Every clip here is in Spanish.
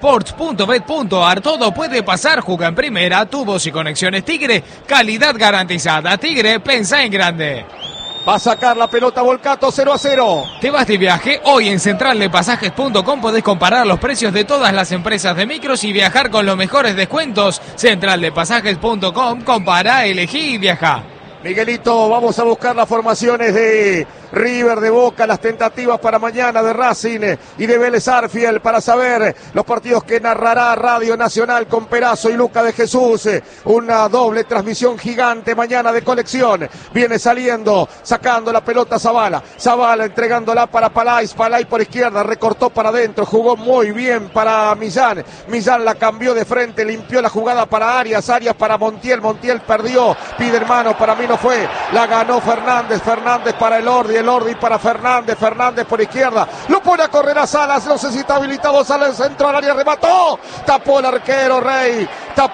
Sports.bet.ar, todo puede pasar, juega en primera, tubos y conexiones Tigre, calidad garantizada. Tigre, pensá en grande. Va a sacar la pelota Volcato, 0-0. ¿Te vas de viaje? Hoy en centraldepasajes.com podés comparar los precios de todas las empresas de micros y viajar con los mejores descuentos. Centraldepasajes.com, compara, elegí y viaja. Miguelito, vamos a buscar las formaciones de River, de Boca, las tentativas para mañana de Racing y de Vélez Arfiel para saber los partidos que narrará Radio Nacional con Perazo y Luca de Jesús. Una doble transmisión gigante mañana de colección. Viene saliendo, sacando la pelota Zavala. Zavala entregándola para Palais. Palais por izquierda, recortó para adentro, jugó muy bien para Millán. Millán la cambió de frente, limpió la jugada para Arias. Arias para Montiel. Montiel perdió, pide hermano, para mí no fue. La ganó Fernández. Fernández para Elordi. Elordi para Fernández, Fernández por izquierda, lo pone a correr a Salas, no sé si está habilitado Salas, entró al área, remató, tapó el arquero Rey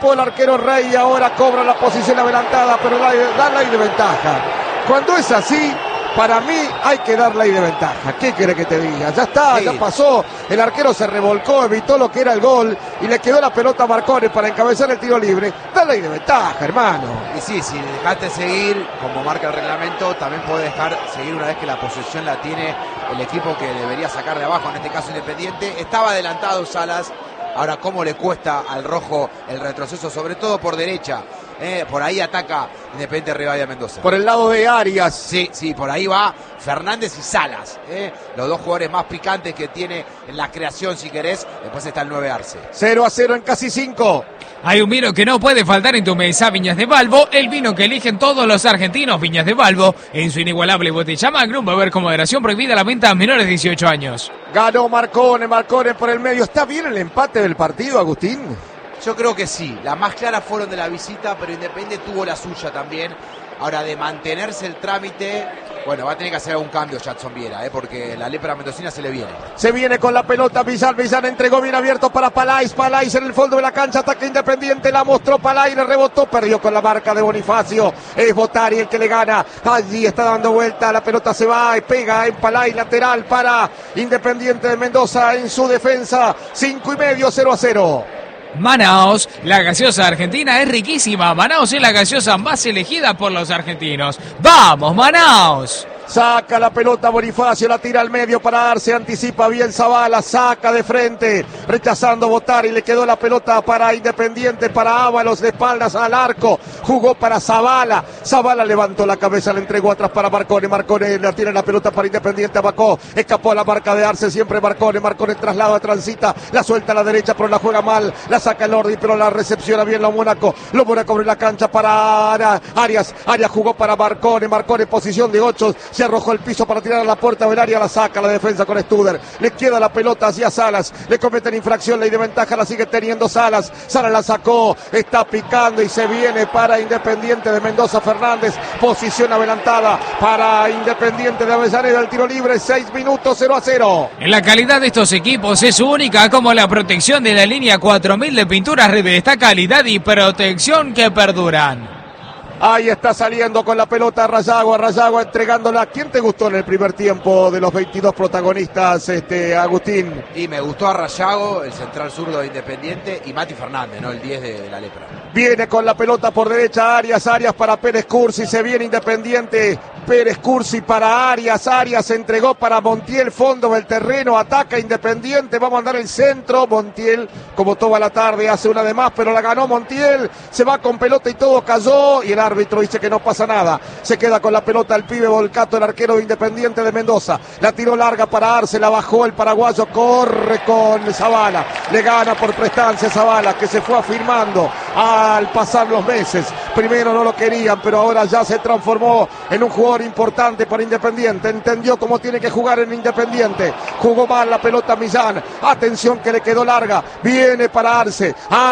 y ahora cobra la posición adelantada, pero da la de ventaja. Cuando es así, para mí hay que dar ley de ventaja. ¿Qué quiere que te diga? Ya está, sí. Ya pasó. El arquero se revolcó, evitó lo que era el gol y le quedó la pelota a Marcones para encabezar el tiro libre. Da ley de ventaja, hermano. Y sí, si dejaste seguir, como marca el reglamento, también puede dejar seguir una vez que la posesión la tiene el equipo que debería sacar de abajo, en este caso Independiente. Estaba adelantado Salas. Ahora, ¿cómo le cuesta al rojo el retroceso? Sobre todo por derecha. Por ahí ataca Independiente Rivadavia Mendoza. Por el lado de Arias. Sí, por ahí va Fernández y Salas. Los dos jugadores más picantes que tiene en la creación, si querés. Después está el 9 Arce. 0-0 en casi 5. Hay un vino que no puede faltar en tu mesa, Viñas de Balbo, el vino que eligen todos los argentinos. Viñas de Balbo, en su inigualable botella Magnum, beber con moderación, prohibida la venta a menores de 18 años. Ganó Marcones por el medio. ¿Está bien el empate del partido, Agustín? Yo creo que sí, las más claras fueron de la visita, pero Independiente tuvo la suya también. Ahora, de mantenerse el trámite, bueno, va a tener que hacer algún cambio Jadson Viera, porque la lepra mendocina se le viene. Se viene con la pelota Millán entregó bien abierto para Palais en el fondo de la cancha, ataque Independiente, la mostró Palais, le rebotó, perdió con la marca de Bonifacio, es Botari el que le gana, allí está dando vuelta, la pelota se va y pega en Palais, lateral para Independiente de Mendoza en su defensa, 5:30, 0-0. Manaos, la gaseosa argentina es riquísima. Manaos es la gaseosa más elegida por los argentinos. ¡Vamos, Manaos! Saca la pelota Bonifacio, la tira al medio para Arce, anticipa bien Zavala, saca de frente, rechazando Botari, le quedó la pelota para Independiente, para Ábalos, de espaldas al arco, jugó para Zavala, Zavala levantó la cabeza, le entregó atrás para Marcones, Marcones la tira la pelota para Independiente, Abacó, escapó a la marca de Arce, siempre Marcones traslada, transita, la suelta a la derecha, pero la juega mal, la saca el Ordi, pero la recepciona bien lo Mónaco abre la cancha para Arias jugó para Marcones, posición de 8, se arrojó el piso para tirar a la puerta del área, la saca la defensa con Studer, le queda la pelota hacia Salas, le cometen infracción, ley de ventaja la sigue teniendo Salas la sacó, está picando y se viene para Independiente de Mendoza Fernández, posición adelantada para Independiente de Avellaneda, el tiro libre, 6 minutos, 0-0. En la calidad de estos equipos es única, como la protección de la línea 4000 de pinturas Rebe, esta calidad y protección que perduran. Ahí está saliendo con la pelota Rayagua entregándola. ¿Quién te gustó en el primer tiempo de los 22 protagonistas, Agustín? Y me gustó a Rayago, el central zurdo de Independiente, y Mati Fernández, ¿no? El 10 de la lepra. Viene con la pelota por derecha Arias para Pérez Cursi, se viene Independiente, Pérez Cursi para Arias entregó para Montiel, fondo del terreno, ataca Independiente, va a mandar el centro, Montiel, como toda la tarde, hace una de más, pero la ganó Montiel, se va con pelota y todo cayó, y el árbitro dice que no pasa nada, se queda con la pelota el pibe Volcato, el arquero de Independiente de Mendoza, la tiró larga para Arce, la bajó el paraguayo, corre con Zavala, le gana por prestancia Zavala, que se fue afirmando al pasar los meses, primero no lo querían, pero ahora ya se transformó en un jugador importante para Independiente, entendió cómo tiene que jugar en Independiente, jugó mal la pelota Millán, atención que le quedó larga, viene para Arce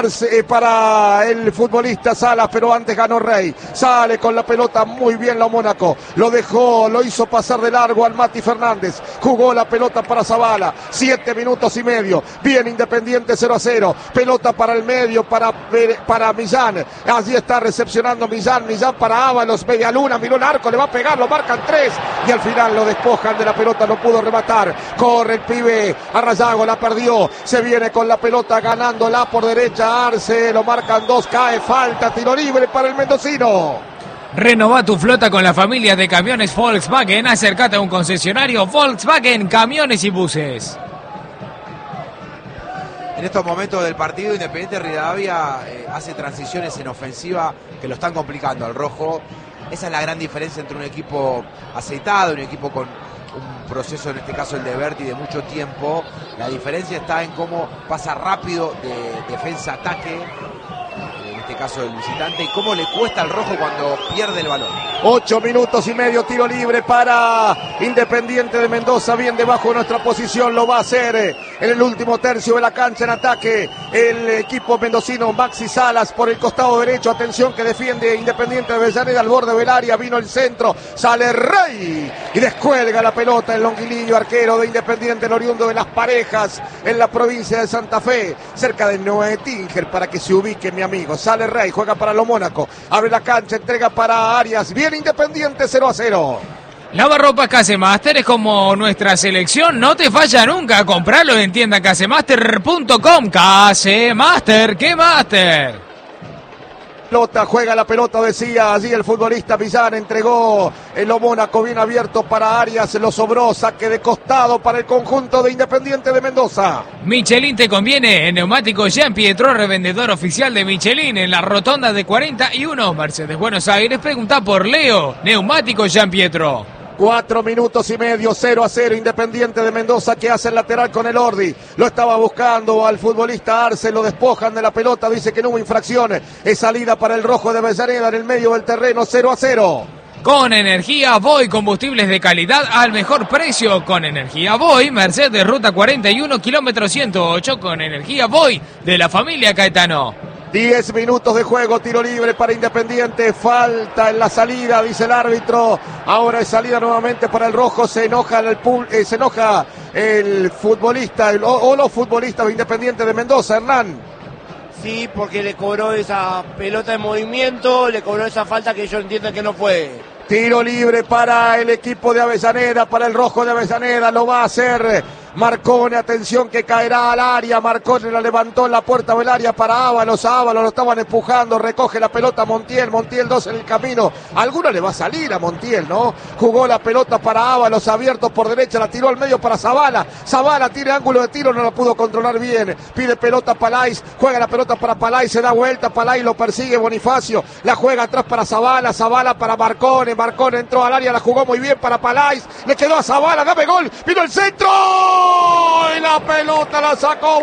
para el futbolista Salas, pero antes ganó Rey, sale con la pelota muy bien la Mónaco, lo hizo pasar de largo al Mati Fernández, jugó la pelota para Zavala, 7 minutos y medio, bien Independiente 0-0, pelota para el medio, para para Millán. Allí está recepcionando Millán para Ábalos, media luna, miró el arco, le va a pegar, lo marcan 3 y al final lo despojan de la pelota, no pudo rematar. Corre el pibe a Rayago, la perdió, se viene con la pelota ganándola por derecha Arce, lo marcan 2, cae, falta, tiro libre para el mendocino. Renova tu flota con la familia de camiones Volkswagen. Acércate a un concesionario Volkswagen, camiones y buses. En estos momentos del partido, Independiente Rivadavia hace transiciones en ofensiva que lo están complicando al rojo. Esa es la gran diferencia entre un equipo aceitado, un equipo con un proceso, en este caso el de Berti, de mucho tiempo. La diferencia está en cómo pasa rápido de defensa-ataque, en este caso del visitante, y cómo le cuesta al rojo cuando pierde el balón. 8 minutos y medio, tiro libre para Independiente de Mendoza, bien debajo de nuestra posición, lo va a hacer en el último tercio de la cancha en ataque el equipo mendocino. Maxi Salas por el costado derecho, atención que defiende Independiente de Avellaneda al borde del área, vino el centro, sale Rey y descuelga la pelota el Longuilillo, arquero de Independiente, el oriundo de Las Parejas en la provincia de Santa Fe, cerca de Noé Tinger, para que se ubique mi amigo. Sale Rey, juega para lo Mónaco, abre la cancha, entrega para Arias, bien Independiente 0-0. Lavarropas Casemaster es como nuestra selección, no te falla nunca. Compralo en tienda casemaster.com. Casemaster, ¿qué master? Juega la pelota, decía allí el futbolista Millán, entregó el Mónaco bien abierto para Arias, lo sobró, saque de costado para el conjunto de Independiente de Mendoza. Michelin te conviene, en Neumáticos Jean Pietro, revendedor oficial de Michelin en la rotonda de 41, Mercedes Buenos Aires. Pregunta por Leo, Neumáticos Jean Pietro. 4 minutos y medio, 0-0, Independiente de Mendoza que hace el lateral con el Ordi. Lo estaba buscando al futbolista Arce, lo despojan de la pelota, dice que no hubo infracciones. Es salida para el rojo de Avellaneda en el medio del terreno, 0-0. Con Energía Voy, combustibles de calidad al mejor precio. Con Energía Voy, Mercedes Ruta 41, kilómetro 108. Con Energía Voy, de la familia Caetano. 10 minutos de juego, tiro libre para Independiente, falta en la salida, dice el árbitro. Ahora es salida nuevamente para el rojo, se enoja el futbolista o los futbolistas de Independiente de Mendoza, Hernán. Sí, porque le cobró esa pelota de movimiento, le cobró esa falta que yo entiendo que no fue. Tiro libre para el equipo de Avellaneda, para el rojo de Avellaneda, lo va a hacer Marcone, atención que caerá al área, Marcone la levantó en la puerta del área para Ábalos, lo estaban empujando, recoge la pelota Montiel 2 en el camino, alguno le va a salir a Montiel, ¿no? Jugó la pelota para Ábalos, abierto por derecha, la tiró al medio para Zavala tiene ángulo de tiro, no la pudo controlar bien, pide pelota Palais, juega la pelota para Palais, se da vuelta, Palais lo persigue Bonifacio, la juega atrás para Zavala para Marcone entró al área, la jugó muy bien para Palais, le quedó a Zavala, dame gol, vino el centro, y la pelota la sacó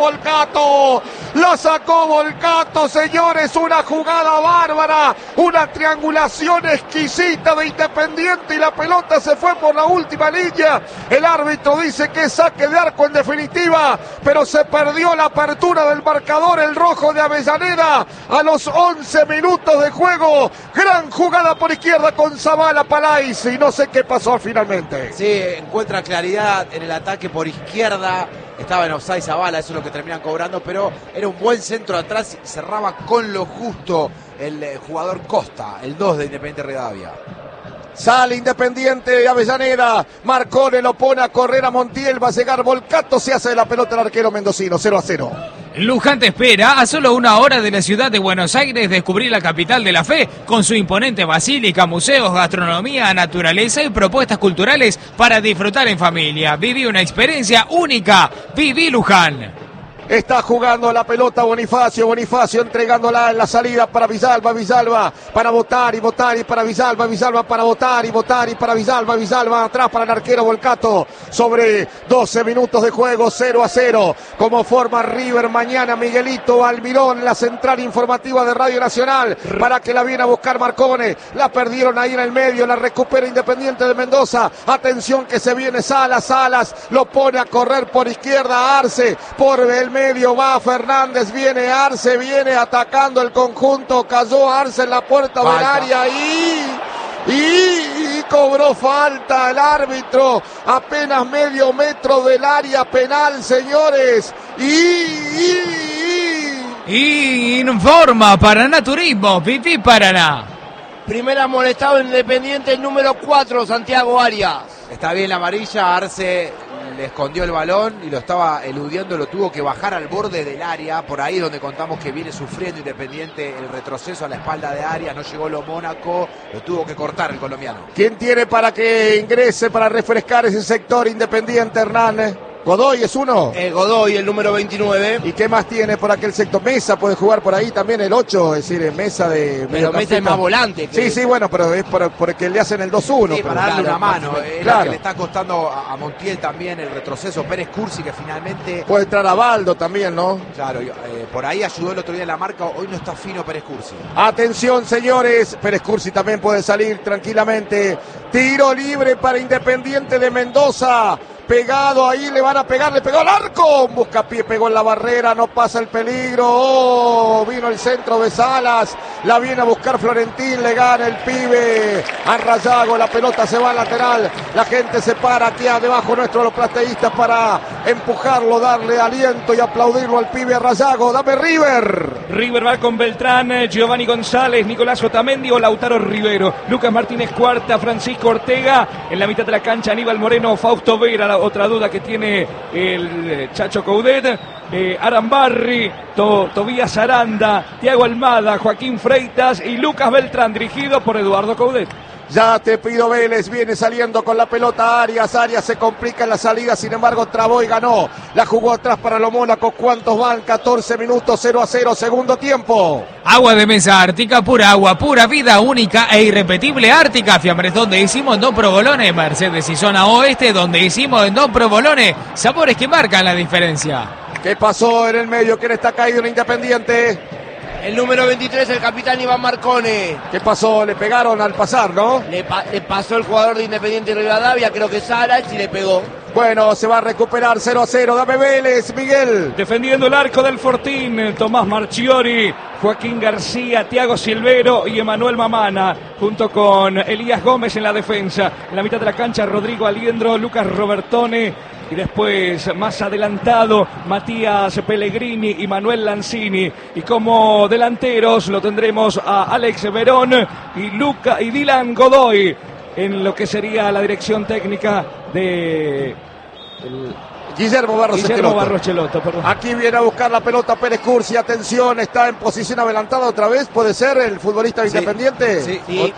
Volcato, señores, una jugada bárbara, una triangulación exquisita de Independiente y la pelota se fue por la última línea, el árbitro dice que es saque de arco en definitiva, pero se perdió la apertura del marcador, el rojo de Avellaneda a los 11 minutos de juego, gran jugada por izquierda con Zavala Palais y no sé qué pasó finalmente. Sí, encuentra claridad en el ataque por izquierda, estaba en offside Zavala, eso es lo que terminan cobrando, pero era un buen centro atrás, cerraba con lo justo el jugador Costa, el 2 de Independiente Rivadavia. Sale Independiente de Avellaneda, Marcone lo pone a correr a Montiel, va a llegar Volcato, se hace de la pelota el arquero mendocino, 0-0. Luján te espera a solo 1 hora de la ciudad de Buenos Aires, descubrir la capital de la fe con su imponente basílica, museos, gastronomía, naturaleza y propuestas culturales para disfrutar en familia. Viví una experiencia única, viví Luján. Está jugando la pelota Bonifacio entregándola en la salida para Villalba para votar y para Villalba para votar y para Villalba atrás para el arquero Volcato, sobre 12 minutos de juego, 0-0, como forma River mañana. Miguelito Almirón, la central informativa de Radio Nacional, para que la viene a buscar Marcone, la perdieron ahí en el medio, la recupera Independiente de Mendoza, atención que se viene Salas, lo pone a correr por izquierda Arce, por el medio va Fernández, viene Arce, viene atacando el conjunto, cayó Arce en la puerta del área y cobró falta el árbitro, apenas medio metro del área penal, señores, Informa Paraná Turismo, Pipí Paraná. Primer amonestado Independiente, el número 4, Santiago Arias. Está bien la amarilla, Arce le escondió el balón y lo estaba eludiendo, lo tuvo que bajar al borde del área, por ahí donde contamos que viene sufriendo Independiente el retroceso a la espalda de Arias, no llegó lo Mónaco, lo tuvo que cortar el colombiano. ¿Quién tiene para que ingrese, para refrescar ese sector Independiente, Hernán? Godoy es uno. Godoy, el número 29. ¿Y qué más tiene por aquel sector? Mesa puede jugar por ahí también el 8, es decir, Mesa de... Pero Mesa es más volante. Sí, bueno, pero es porque le hacen el 2-1. Sí, para darle una mano. Es claro. lo que le está costando a Montiel también el retroceso. Pérez Cursi, que finalmente... Puede entrar a Baldo también, ¿no? Claro, por ahí ayudó el otro día en la marca. Hoy no está fino Pérez Cursi. Atención, señores. Pérez Cursi también puede salir tranquilamente. Tiro libre para Independiente de Mendoza. Pegado ahí, le van a pegar, le pegó al arco. Buscapié pegó en la barrera, no pasa el peligro. Oh, vino el centro de Salas. La viene a buscar Florentín, le gana el pibe a Rayago. La pelota se va al lateral. La gente se para aquí debajo nuestro los plateístas para empujarlo, darle aliento y aplaudirlo al pibe a Rayago. Dame River. River va con Beltrán, Giovanni González, Nicolás Otamendi o Lautaro Rivero. Lucas Martínez Cuarta, Francisco Ortega. En la mitad de la cancha, Aníbal Moreno, Fausto Vera. Otra duda que tiene el Chacho Coudet. Arambarri, Tobías Aranda, Thiago Almada, Joaquín Freitas y Lucas Beltrán, dirigido por Eduardo Coudet. Ya te pido Vélez, viene saliendo con la pelota Arias se complica en la salida, sin embargo trabó y ganó. La jugó atrás para los Mónaco, ¿cuántos van? 14 minutos, 0-0, segundo tiempo. Agua de mesa Ártica, pura agua, pura vida, única e irrepetible Ártica. Fiambres donde hicimos en Don Provolone, Mercedes y zona oeste donde hicimos en Don Provolone. Sabores que marcan la diferencia. ¿Qué pasó en el medio? ¿Quién está caído en Independiente? El número 23, el capitán Iván Marcone. ¿Qué pasó? Le pegaron al pasar, ¿no? Le pasó el jugador de Independiente Rivadavia, creo que Salas, y le pegó. Bueno, se va a recuperar 0-0. Dame Vélez, Miguel. Defendiendo el arco del Fortín, Tomás Marchiori, Joaquín García, Thiago Silvero y Emanuel Mamana, junto con Elías Gómez en la defensa. En la mitad de la cancha, Rodrigo Aliendro, Lucas Robertone. Y después, más adelantado, Matías Pellegrini y Manuel Lanzini. Y como delanteros lo tendremos a Alex Verón y Dylan Godoy en lo que sería la dirección técnica de Guillermo Barros Chelotto, perdón. Aquí viene a buscar la pelota Pérez Cursi, atención, está en posición adelantada otra vez, ¿puede ser el futbolista Independiente? Sí.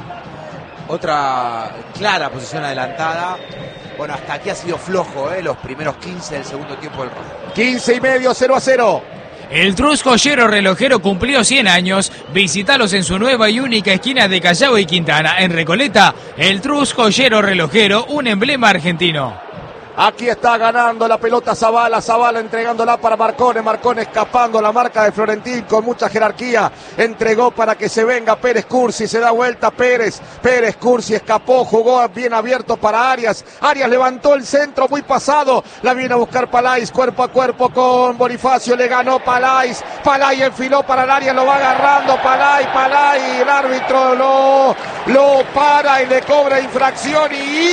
Otra clara posición adelantada. Bueno, hasta aquí ha sido flojo, los primeros 15 del segundo tiempo del Rojo. 15 y medio, 0-0. El Trusco Joyero Relojero cumplió 100 años. Visítalos en su nueva y única esquina de Callao y Quintana. En Recoleta, el Trusco Joyero Relojero, un emblema argentino. Aquí está ganando la pelota Zavala entregándola para Marcone escapando la marca de Florentín con mucha jerarquía, entregó para que se venga Pérez Cursi, se da vuelta Pérez Cursi escapó, jugó bien abierto para Arias levantó el centro muy pasado, la viene a buscar Palais, cuerpo a cuerpo con Bonifacio, le ganó Palais enfiló para el área, lo va agarrando Palais, el árbitro lo para y le cobra infracción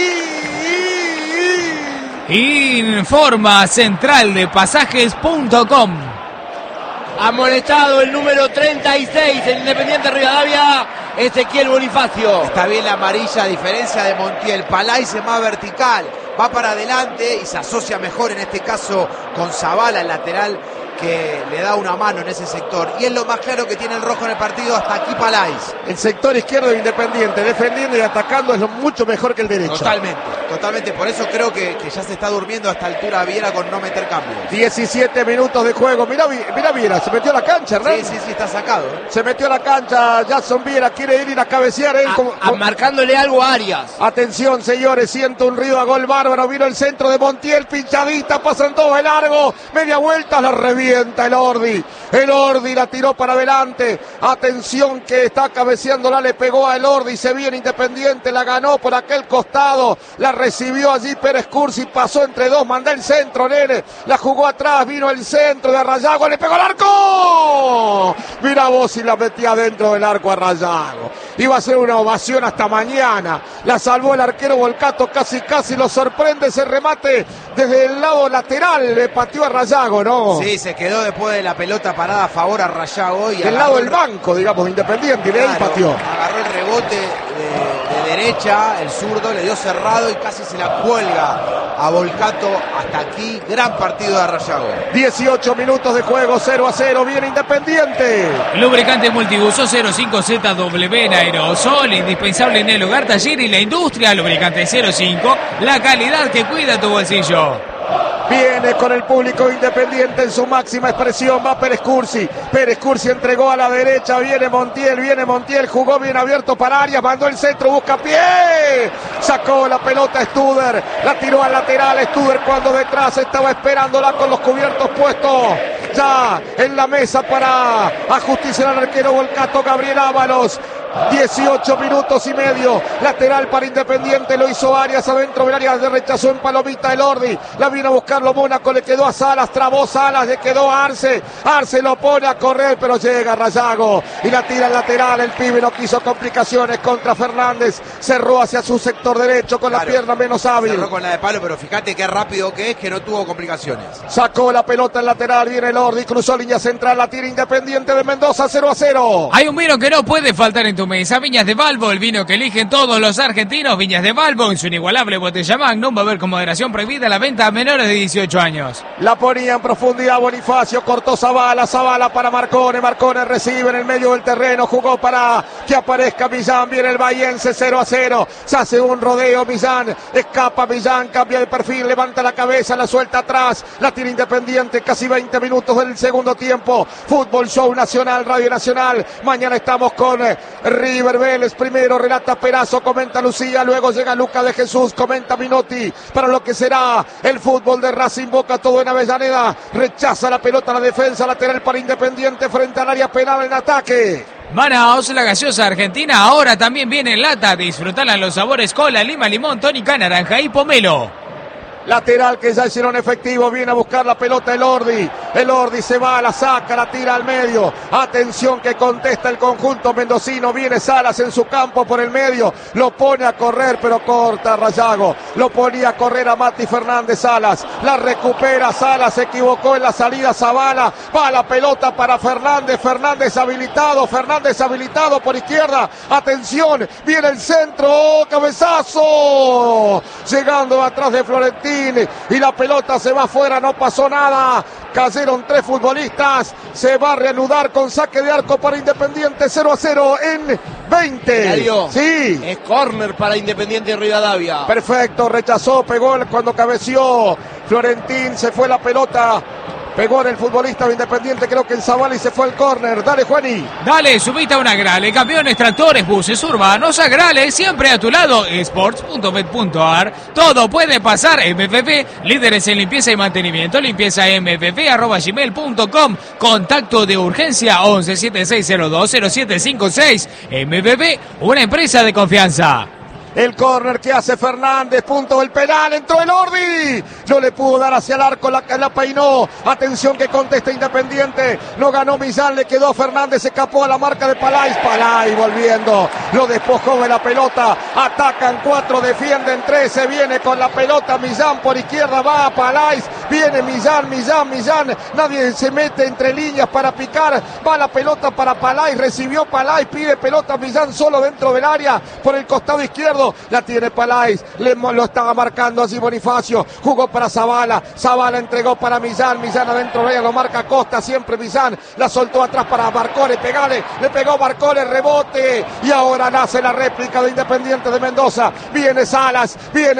Informa Central de Pasajes.com. Amonestado el número 36, el Independiente Rivadavia, Ezequiel Bonifacio. Está bien la amarilla, a diferencia de Montiel. Palais es más vertical, va para adelante y se asocia mejor en este caso con Zavala, el lateral, que le da una mano en ese sector. Y es lo más claro que tiene el rojo en el partido hasta aquí Palais. El sector izquierdo de Independiente, defendiendo y atacando, es mucho mejor que el derecho. Totalmente. Por eso creo que ya se está durmiendo a esta altura Viera con no meter cambios. 17 minutos de juego. Mira Viera, se metió a la cancha, ¿verdad? Sí, está sacado. Se metió a la cancha, Jason Viera quiere ir a cabecear él. Marcándole algo a Arias. Atención, señores, siento un río a gol bárbaro. Vino el centro de Montiel, pinchadita, pasan todo de largo. Media vuelta, la revienta el Ordi la tiró para adelante. Atención que está cabeceándola, le pegó a Elordi, se viene Independiente, la ganó por aquel costado, la recibió allí Pérez Cursi, pasó entre dos, manda el centro, nene, la jugó atrás, vino el centro de Rayago, le pegó al arco. ¡No! Mirá vos si la metía dentro del arco a Rayago. Iba a ser una ovación hasta mañana. La salvó el arquero Volcato, casi lo sorprende ese remate desde el lado lateral. Le pateó a Rayago, ¿no? Sí, se quedó después de la pelota parada a favor a Rayago. Y del lado del banco, digamos, Independiente, y de ahí pateó. Agarró el rebote de derecha, el zurdo, le dio cerrado y casi se la cuelga a Volcato. Hasta aquí, gran partido de Rayago. 18 minutos de juego, 0-0, viene Independiente. Lubricante multiuso 05ZW en aerosol, indispensable en el hogar, taller y la industria. Lubricante 05, la calidad que cuida tu bolsillo. Viene con el público Independiente en su máxima expresión, va Pérez Cursi. Pérez Cursi entregó a la derecha, viene Montiel, jugó bien abierto para Arias, mandó el centro, busca pie. Sacó la pelota Studer, la tiró al lateral Studer cuando detrás estaba esperándola con los cubiertos puestos. Ya en la mesa para ajusticiar al arquero Volcato, Gabriel Ábalos. 18 minutos y medio, lateral para Independiente, lo hizo Arias adentro del área, rechazó en palomita el Ordi, la vino a buscarlo Mónaco, le quedó a Salas, trabó Salas, le quedó a Arce lo pone a correr, pero llega Rayago y la tira al lateral, el pibe no quiso complicaciones contra Fernández, cerró hacia su sector derecho con la pierna menos hábil. Cerró con la de palo, pero fíjate qué rápido que es, que no tuvo complicaciones. Sacó la pelota al lateral, viene el Ordi, cruzó línea central, la tira Independiente de Mendoza, 0-0. Hay un vino que no puede faltar en tu mesa, Viñas de Balbo, el vino que eligen todos los argentinos. Viñas de Balbo, en su inigualable botella Magnum, va a haber con moderación prohibida la venta a menores de 18 años. La ponía en profundidad Bonifacio, cortó Zavala para Marcone recibe en el medio del terreno, jugó para que aparezca Millán, viene el bahiense, 0-0, se hace un rodeo Millán, escapa Millán, cambia de perfil, levanta la cabeza, la suelta atrás, la tira Independiente, casi 20 minutos del segundo tiempo. Fútbol Show Nacional, Radio Nacional, mañana estamos con River Vélez, primero relata Perazo, comenta Lucía, luego llega Luca de Jesús, comenta Minotti, para lo que será el fútbol de Racing Boca, todo en Avellaneda, rechaza la pelota, la defensa lateral para Independiente frente al área penal en ataque. Manaos, la gaseosa argentina, ahora también viene en lata, disfrutala en los sabores cola, lima, limón, tónica, naranja y pomelo. Lateral que ya hicieron efectivo, viene a buscar la pelota el Ordi se va, la saca, la tira al medio, atención que contesta el conjunto mendocino, viene Salas en su campo por el medio, lo pone a correr pero corta Rayago, lo ponía a correr a Mati Fernández, Salas, la recupera Salas, se equivocó en la salida Zavala, va la pelota para Fernández habilitado por izquierda, atención, viene el centro, cabezazo, llegando atrás de Florentino, y la pelota se va afuera, no pasó nada, cayeron 3 futbolistas, se va a reanudar con saque de arco para Independiente, 0-0 en 20. Sí. Es córner para Independiente Rivadavia. Perfecto, rechazó, pegó cuando cabeció Florentín, se fue la pelota. Pegó en el futbolista de Independiente, creo que en Zavala, y se fue al córner. Dale, Juani. Dale, subite a una Grale, camiones, tractores, buses urbanos, a Grale, siempre a tu lado, sports.bet.ar. Todo puede pasar, MFP, líderes en limpieza y mantenimiento, limpiezamff@gmail.com. Contacto de urgencia 1176020756. MFP, una empresa de confianza. El córner que hace Fernández, punto del penal, entró el Ordi, no le pudo dar hacia el arco, la peinó, atención que contesta Independiente, no ganó Millán, le quedó Fernández, se escapó a la marca de Palay volviendo, lo despojó de la pelota, atacan 4, defienden 3, se viene con la pelota Millán por izquierda, va a Palay, viene Millán, nadie se mete entre líneas para picar, va la pelota para Palay, recibió Palay, pide pelota Millán solo dentro del área, por el costado izquierdo, la tiene Palais, lo estaba marcando así Bonifacio, jugó para Zavala entregó para Millán adentro de ella, lo marca Costa, siempre Millán, la soltó atrás para Marcone, le pegó Marcone, rebote, y ahora nace la réplica de Independiente de Mendoza, viene Salas,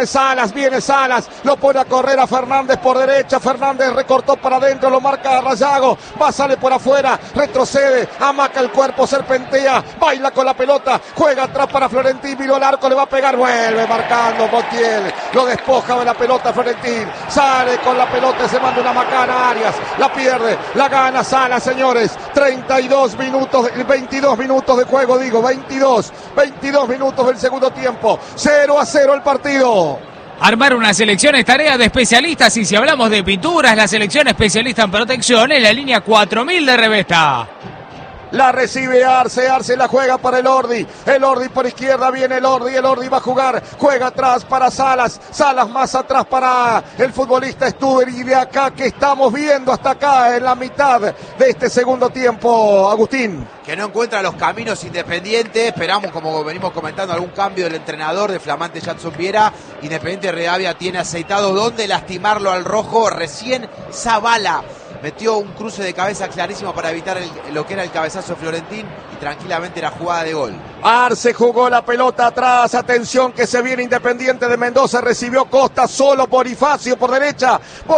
lo pone a correr a Fernández por derecha, Fernández recortó para adentro, lo marca a Rayago, sale por afuera, retrocede, amaca el cuerpo, serpentea, baila con la pelota, juega atrás para Florentín, miró el arco, le va a pegar, vuelve marcando Montiel, lo despoja de la pelota Florentín, sale con la pelota, se manda una macana a Arias, la pierde, la gana Salas, señores, 22 minutos de juego, 22 minutos del segundo tiempo, 0-0 el partido. Armar una selección es tarea de especialistas y si hablamos de pinturas, la selección especialista en protección es la línea 4000 de Revesta. La recibe Arce, Arce la juega para el Ordi por izquierda viene el Ordi va a jugar, juega atrás para Salas más atrás para el futbolista Stuber y de acá que estamos viendo hasta acá en la mitad de este segundo tiempo, Agustín. Que no encuentra los caminos Independiente, esperamos como venimos comentando algún cambio del entrenador de flamante Jadson Viera. Independiente Rivadavia tiene aceitado dónde lastimarlo al rojo, recién Zavala metió un cruce de cabeza clarísimo para evitar lo que era el cabezazo Florentín y tranquilamente era jugada de gol. Arce jugó la pelota atrás, atención que se viene Independiente de Mendoza, recibió Costa, solo Bonifacio por derecha,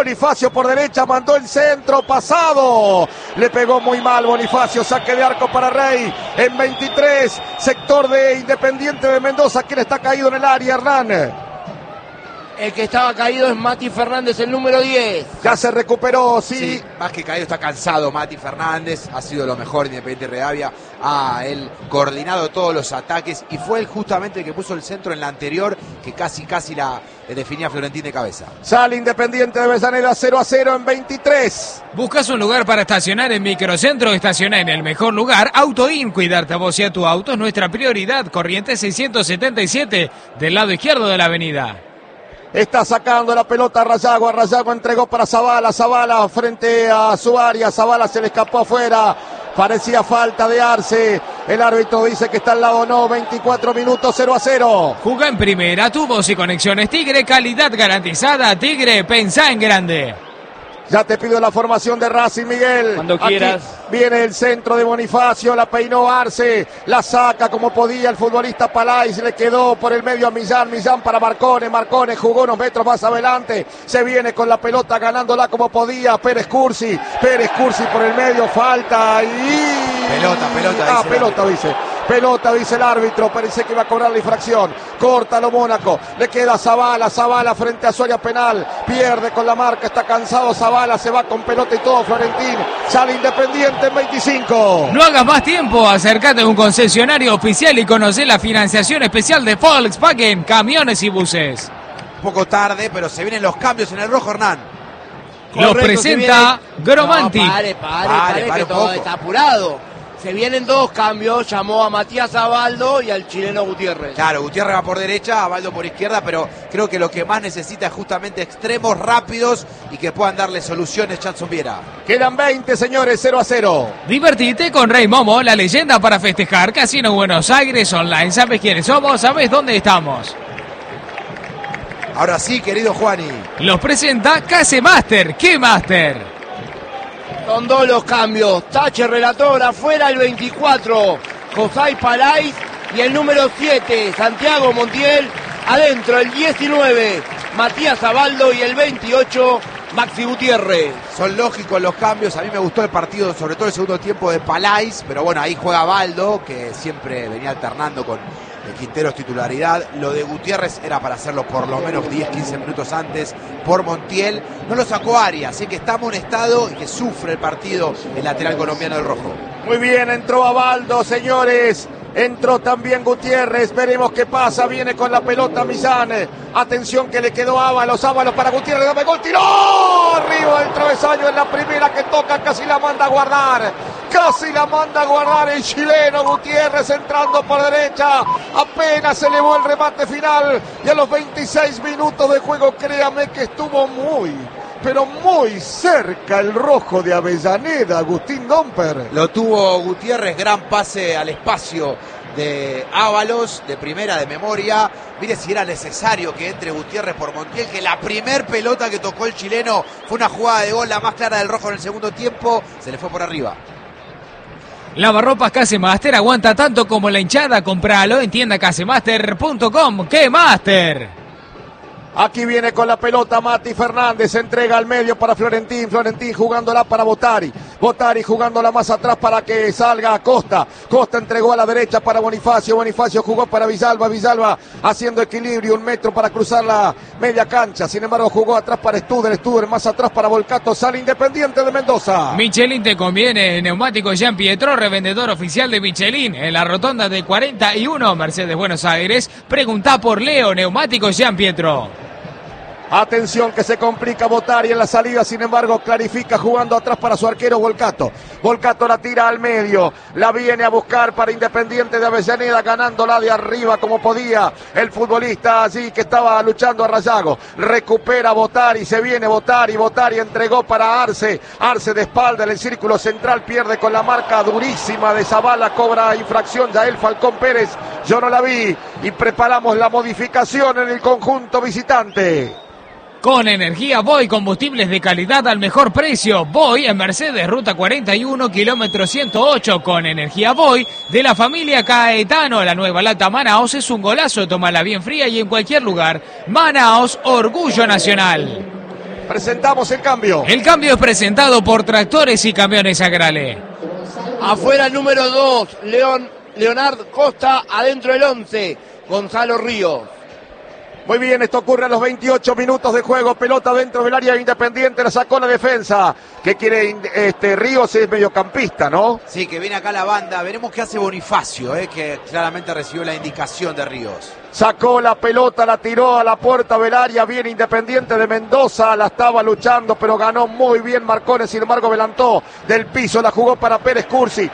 mandó el centro pasado, le pegó muy mal Bonifacio, saque de arco para Rey, en 23, sector de Independiente de Mendoza, quien está caído en el área, Hernán. El que estaba caído es Mati Fernández, el número 10. Ya se recuperó, sí. Más que caído, está cansado Mati Fernández. Ha sido lo mejor Independiente Rivadavia. Ha él coordinado todos los ataques y fue él justamente el que puso el centro en la anterior, que casi la definía Florentín de cabeza. Sale Independiente de Avellaneda 0-0 en 23. ¿Buscas un lugar para estacionar en Microcentro? Estaciona en el mejor lugar. Autoin, cuidarte a vos y a tu auto es nuestra prioridad. Corriente 677, del lado izquierdo de la avenida. Está sacando la pelota a Rayago entregó para Zavala frente a su área, Zavala se le escapó afuera, parecía falta de Arce, el árbitro dice que está al lado no, 24 minutos 0-0. Juga en primera, tubos y conexiones Tigre, calidad garantizada, Tigre, pensá en grande. Ya te pido la formación de Racing, Miguel. Cuando quieras. Aquí viene el centro de Bonifacio, la peinó Arce, la saca como podía el futbolista Palais, le quedó por el medio a Millán para Marcone jugó unos metros más adelante, se viene con la pelota ganándola como podía, Pérez Cursi por el medio, falta y... Pelota, dice el árbitro, parece que va a cobrar la infracción, córtalo Mónaco, le queda Zavala frente a su área penal, pierde con la marca, está cansado Zavala, se va con pelota y todo Florentín, sale Independiente en 25. No hagas más tiempo, acércate a un concesionario oficial y conoce la financiación especial de Volkswagen, camiones y buses. Un poco tarde, pero se vienen los cambios en el rojo, Hernán. Los presenta Gromanti. No, pare, que todo está apurado. Se vienen dos cambios, llamó a Matías Abaldo y al chileno Gutiérrez. Claro, Gutiérrez va por derecha, Abaldo por izquierda, pero creo que lo que más necesita es justamente extremos rápidos y que puedan darle soluciones Jadson Viera. Quedan 20, señores, 0-0. Divertite con Rey Momo, la leyenda para festejar. Casino Buenos Aires Online. ¿Sabes quiénes somos? ¿Sabes dónde estamos? Ahora sí, querido Juani. Los presenta Casemaster. ¿Qué Master? Son dos los cambios. Tache relator afuera el 24, José Palais, y el número 7, Santiago Montiel. Adentro el 19, Matías Abaldo, y el 28, Maxi Gutiérrez. Son lógicos los cambios. A mí me gustó el partido, sobre todo el segundo tiempo de Palais, pero bueno, ahí juega Abaldo, que siempre venía alternando con el Quinteros titularidad. Lo de Gutiérrez era para hacerlo por lo menos 10-15 minutos antes por Montiel. No lo sacó Arias, así que está amonestado y que sufre el partido el lateral colombiano del rojo. Muy bien, entró Abaldo, señores. Entró también Gutiérrez, veremos qué pasa, viene con la pelota Millán, atención que le quedó Ábalos para Gutiérrez, dame gol, tiró arriba del travesaño en la primera que toca, casi la manda a guardar el chileno Gutiérrez entrando por derecha, apenas se elevó el remate final y a los 26 minutos de juego, créame que estuvo pero muy cerca el rojo de Avellaneda, Agustín Domper. Lo tuvo Gutiérrez, gran pase al espacio de Ábalos, de primera, de memoria. Mire si era necesario que entre Gutiérrez por Montiel, que la primer pelota que tocó el chileno fue una jugada de gol, la más clara del rojo en el segundo tiempo, se le fue por arriba. Lavarropas Casemaster, aguanta tanto como la hinchada, compralo en tiendacasemaster.com. ¡Qué Master! Aquí viene con la pelota Mati Fernández, entrega al medio para Florentín jugándola para Botari jugándola más atrás para que salga Costa entregó a la derecha para Bonifacio jugó para Villalba haciendo equilibrio, 1 metro para cruzar la media cancha, sin embargo jugó atrás para Studer más atrás para Volcato, sale Independiente de Mendoza. Michelin te conviene, neumático Jean Pietro, revendedor oficial de Michelin, en la rotonda de 41 Mercedes Buenos Aires, preguntá por Leo, neumático Jean Pietro. Atención que se complica Botari en la salida, sin embargo clarifica jugando atrás para su arquero Volcato. Volcato la tira al medio, la viene a buscar para Independiente de Avellaneda, ganándola de arriba como podía el futbolista allí que estaba luchando a Rayago. Recupera Botari, se viene Botari entregó para Arce de espalda en el círculo central, pierde con la marca durísima de Zavala, cobra infracción Yael Falcón Pérez, yo no la vi, y preparamos la modificación en el conjunto visitante. Con Energía Boy, combustibles de calidad al mejor precio. Boy en Mercedes, ruta 41, kilómetro 108. Con Energía Boy de la familia Caetano. La nueva lata Manaos es un golazo. Tómala bien fría y en cualquier lugar. Manaos, orgullo nacional. Presentamos el cambio. El cambio es presentado por Tractores y Camiones Agrale. Afuera el número 2, Leonard Costa. Adentro el 11, Gonzalo Ríos. Muy bien, esto ocurre a los 28 minutos de juego, pelota dentro del área Independiente, la sacó la defensa. ¿Qué quiere Ríos? Es mediocampista, ¿no? Sí, que viene acá la banda, veremos qué hace Bonifacio, que claramente recibió la indicación de Ríos. Sacó la pelota, la tiró a la puerta del área, bien Independiente de Mendoza, la estaba luchando, pero ganó muy bien Marcones, sin embargo adelantó del piso, la jugó para Pérez Cursi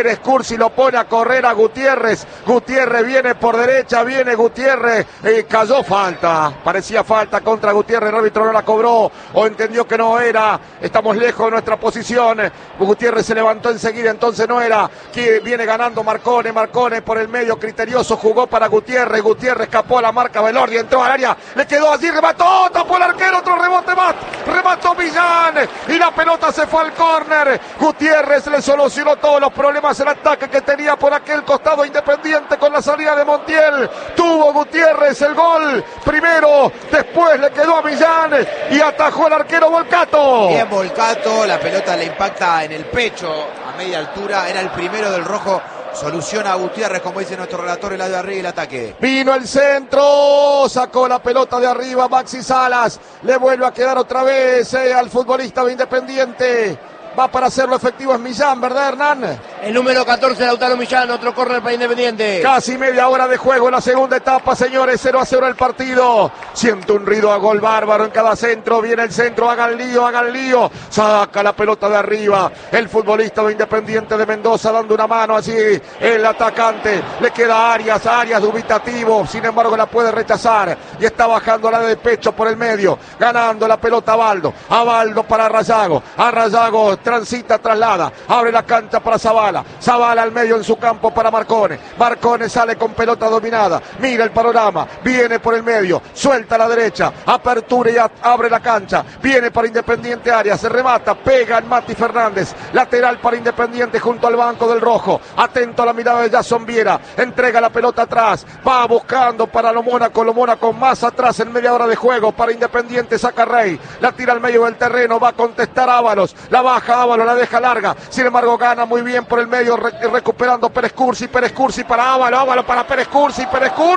lo pone a correr a Gutiérrez viene por derecha, viene Gutiérrez, cayó falta, parecía falta contra Gutiérrez, el árbitro no la cobró, o entendió que no era, estamos lejos de nuestra posición, Gutiérrez se levantó enseguida, entonces no era, que viene ganando Marcones por el medio criterioso, jugó para Gutiérrez escapó a la marca Velordi, entró al área, le quedó allí, remató, tapó el arquero, otro rebote más, remató Millán, y la pelota se fue al córner. Gutiérrez le solucionó todos los problemas, el ataque que tenía por aquel costado Independiente con la salida de Montiel. Tuvo Gutiérrez el gol primero, después le quedó a Millán y atajó el arquero Volcato. Bien Volcato, la pelota le impacta en el pecho a media altura, era el primero del rojo. Soluciona a Gutiérrez, como dice nuestro relator, el lado de arriba y el ataque. Vino el centro, sacó la pelota de arriba Maxi Salas, le vuelve a quedar otra vez al futbolista de Independiente. Va para hacerlo efectivo es Millán, ¿verdad, Hernán? El número 14, Lautaro Millán, otro córner para Independiente. Casi media hora de juego en la segunda etapa, señores, 0-0 el partido. Siente un ruido a gol bárbaro en cada centro, viene el centro, hagan lío. Saca la pelota de arriba el futbolista de Independiente de Mendoza, dando una mano allí, el atacante. Le queda Arias dubitativo, sin embargo la puede rechazar. Y está bajando la de pecho por el medio, ganando la pelota a Baldo para Rayago. A Rayago transita, traslada, abre la cancha para Zavala al medio en su campo para Marcones sale con pelota dominada, mira el panorama, viene por el medio, suelta a la derecha, apertura y abre la cancha, viene para Independiente Arias, se remata, pega en Mati Fernández, lateral para Independiente junto al banco del rojo, atento a la mirada de Jason Viera, entrega la pelota atrás, va buscando para lo Mónaco más atrás en media hora de juego para Independiente, saca Rey, la tira al medio del terreno, va a contestar Ábalos, la baja Ábalos, la deja larga, sin embargo gana muy bien por el medio, recuperando Pérez Cursi para Ábalos para Pérez Cursi,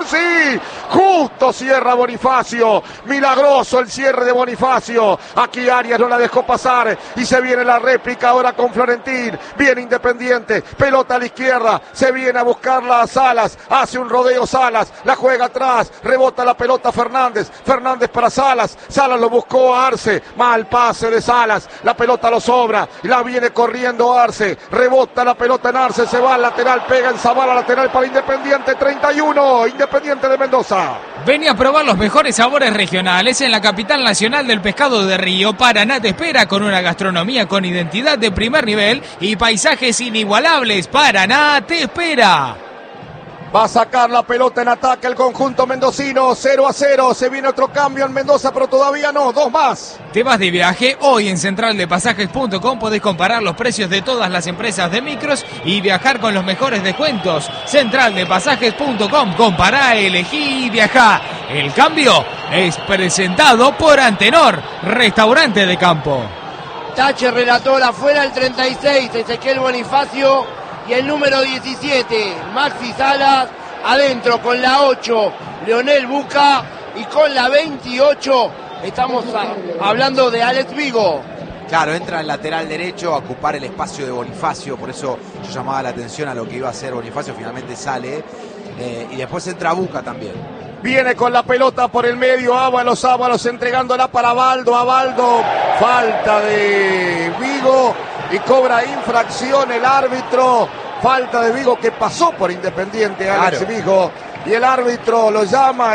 justo cierra Bonifacio, milagroso el cierre de Bonifacio, aquí Arias no la dejó pasar, y se viene la réplica ahora con Florentín, viene Independiente, pelota a la izquierda, se viene a buscarla a Salas, hace un rodeo Salas, la juega atrás, rebota la pelota Fernández para Salas lo buscó a Arce, mal pase de Salas, la pelota lo sobra, la viene corriendo Arce, rebota la pelota en Arce, se va al lateral, pega en Zavala, lateral para Independiente, 31, Independiente de Mendoza. Ven a probar los mejores sabores regionales en la capital nacional del pescado de río. Paraná te espera con una gastronomía con identidad de primer nivel y paisajes inigualables. Paraná te espera. Va a sacar la pelota en ataque el conjunto mendocino, 0-0, se viene otro cambio en Mendoza, pero todavía no, dos más. ¿Te vas de viaje? Hoy en centraldepasajes.com podés comparar los precios de todas las empresas de micros y viajar con los mejores descuentos. Centraldepasajes.com, compará, elegí y viajá. El cambio es presentado por Antenor, restaurante de campo. Tache relator afuera el 36, Ezequiel Bonifacio. Y el número 17, Maxi Salas, adentro con la 8, Leonel Buca, y con la 28, estamos hablando de Alex Vigo. Claro, entra el lateral derecho a ocupar el espacio de Bonifacio, por eso yo llamaba la atención a lo que iba a hacer Bonifacio, finalmente sale, y después entra Buca también. Viene con la pelota por el medio, Ábalos entregándola para Abaldo. Falta de Vigo y cobra infracción el árbitro. Falta de Vigo que pasó por Independiente, Alex Vigo. Y el árbitro lo llama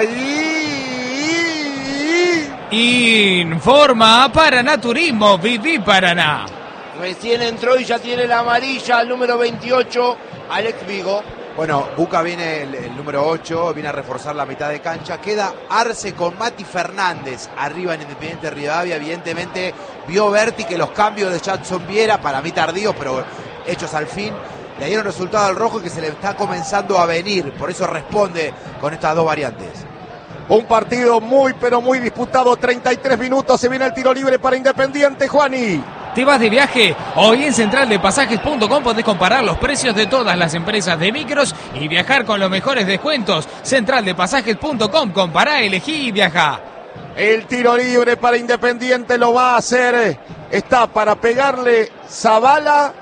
Informa Paraná Turismo, Viví Paraná. Recién entró y ya tiene la amarilla, el número 28, Alex Vigo. Bueno, Buca viene el número 8, viene a reforzar la mitad de cancha. Queda Arce con Mati Fernández arriba en Independiente Rivadavia. Evidentemente vio Berti que los cambios de Jackson Viera, para mí tardíos, pero hechos al fin, le dieron resultado al rojo y que se le está comenzando a venir. Por eso responde con estas dos variantes. Un partido muy pero muy disputado, 33 minutos, se viene el tiro libre para Independiente, Juani. ¿Te vas de viaje? Hoy en centraldepasajes.com podés comparar los precios de todas las empresas de micros y viajar con los mejores descuentos. Centraldepasajes.com, compará, elegí y viajá. El tiro libre para Independiente lo va a hacer. Está para pegarle Zabala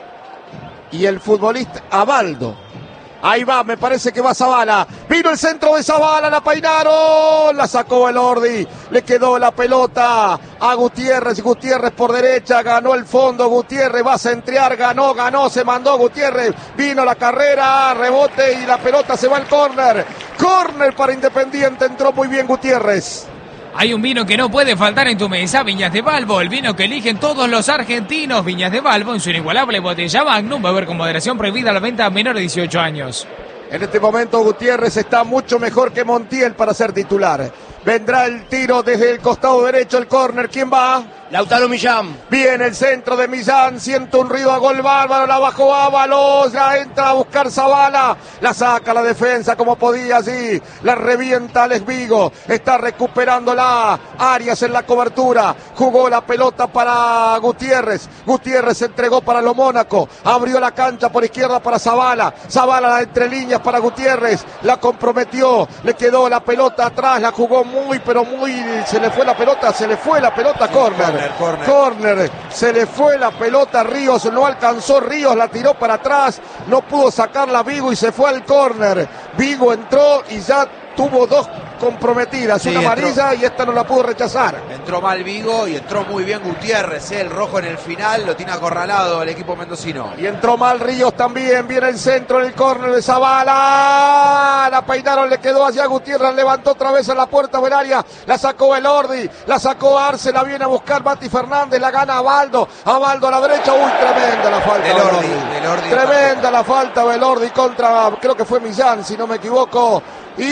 y el futbolista Abaldo. Ahí va, me parece que va Zabala. Vino el centro de Zabala, la peinaron. La sacó Elordi. Le quedó la pelota a Gutiérrez. Gutiérrez por derecha, ganó el fondo. Gutiérrez va a centrear, ganó, se mandó Gutiérrez. Vino la carrera, rebote y la pelota se va al córner. Córner para Independiente, entró muy bien Gutiérrez. Hay un vino que no puede faltar en tu mesa, Viñas de Balbo, el vino que eligen todos los argentinos. Viñas de Balbo en su inigualable botella Magnum, beber con moderación, prohibida la venta a menores de 18 años. En este momento Gutiérrez está mucho mejor que Montiel para ser titular. Vendrá el tiro desde el costado derecho, el córner. ¿Quién va? Lautaro Millán. Viene el centro de Millán, siente un ruido a gol bárbaro, la bajó Ábalos, la entra a buscar Zabala, la saca la defensa como podía allí, la revienta Alex Vigo, está recuperándola Arias en la cobertura, jugó la pelota para Gutiérrez, Gutiérrez entregó para lo Mónaco, abrió la cancha por izquierda para Zabala, Zabala entre líneas para Gutiérrez, la comprometió, le quedó la pelota atrás, la jugó muy pero muy, se le fue la pelota, córner. Córner, se le fue la pelota a Ríos, no alcanzó Ríos, la tiró para atrás, no pudo sacarla Vigo y se fue al córner. Vigo entró y ya tuvo dos comprometidas, una amarilla y esta no la pudo rechazar. Entró mal Vigo y entró muy bien Gutiérrez, el rojo en el final, lo tiene acorralado el equipo mendocino. Y entró mal Ríos también, viene el centro en el córner de Zabala, la peinaron, le quedó allá Gutiérrez, levantó otra vez a la puerta del área, la sacó Elordi, la sacó Arce, la viene a buscar Mati Fernández, la gana Abaldo a la derecha, tremenda la falta Elordi. Tremenda la falta de Elordi contra, creo que fue Millán, si no me equivoco.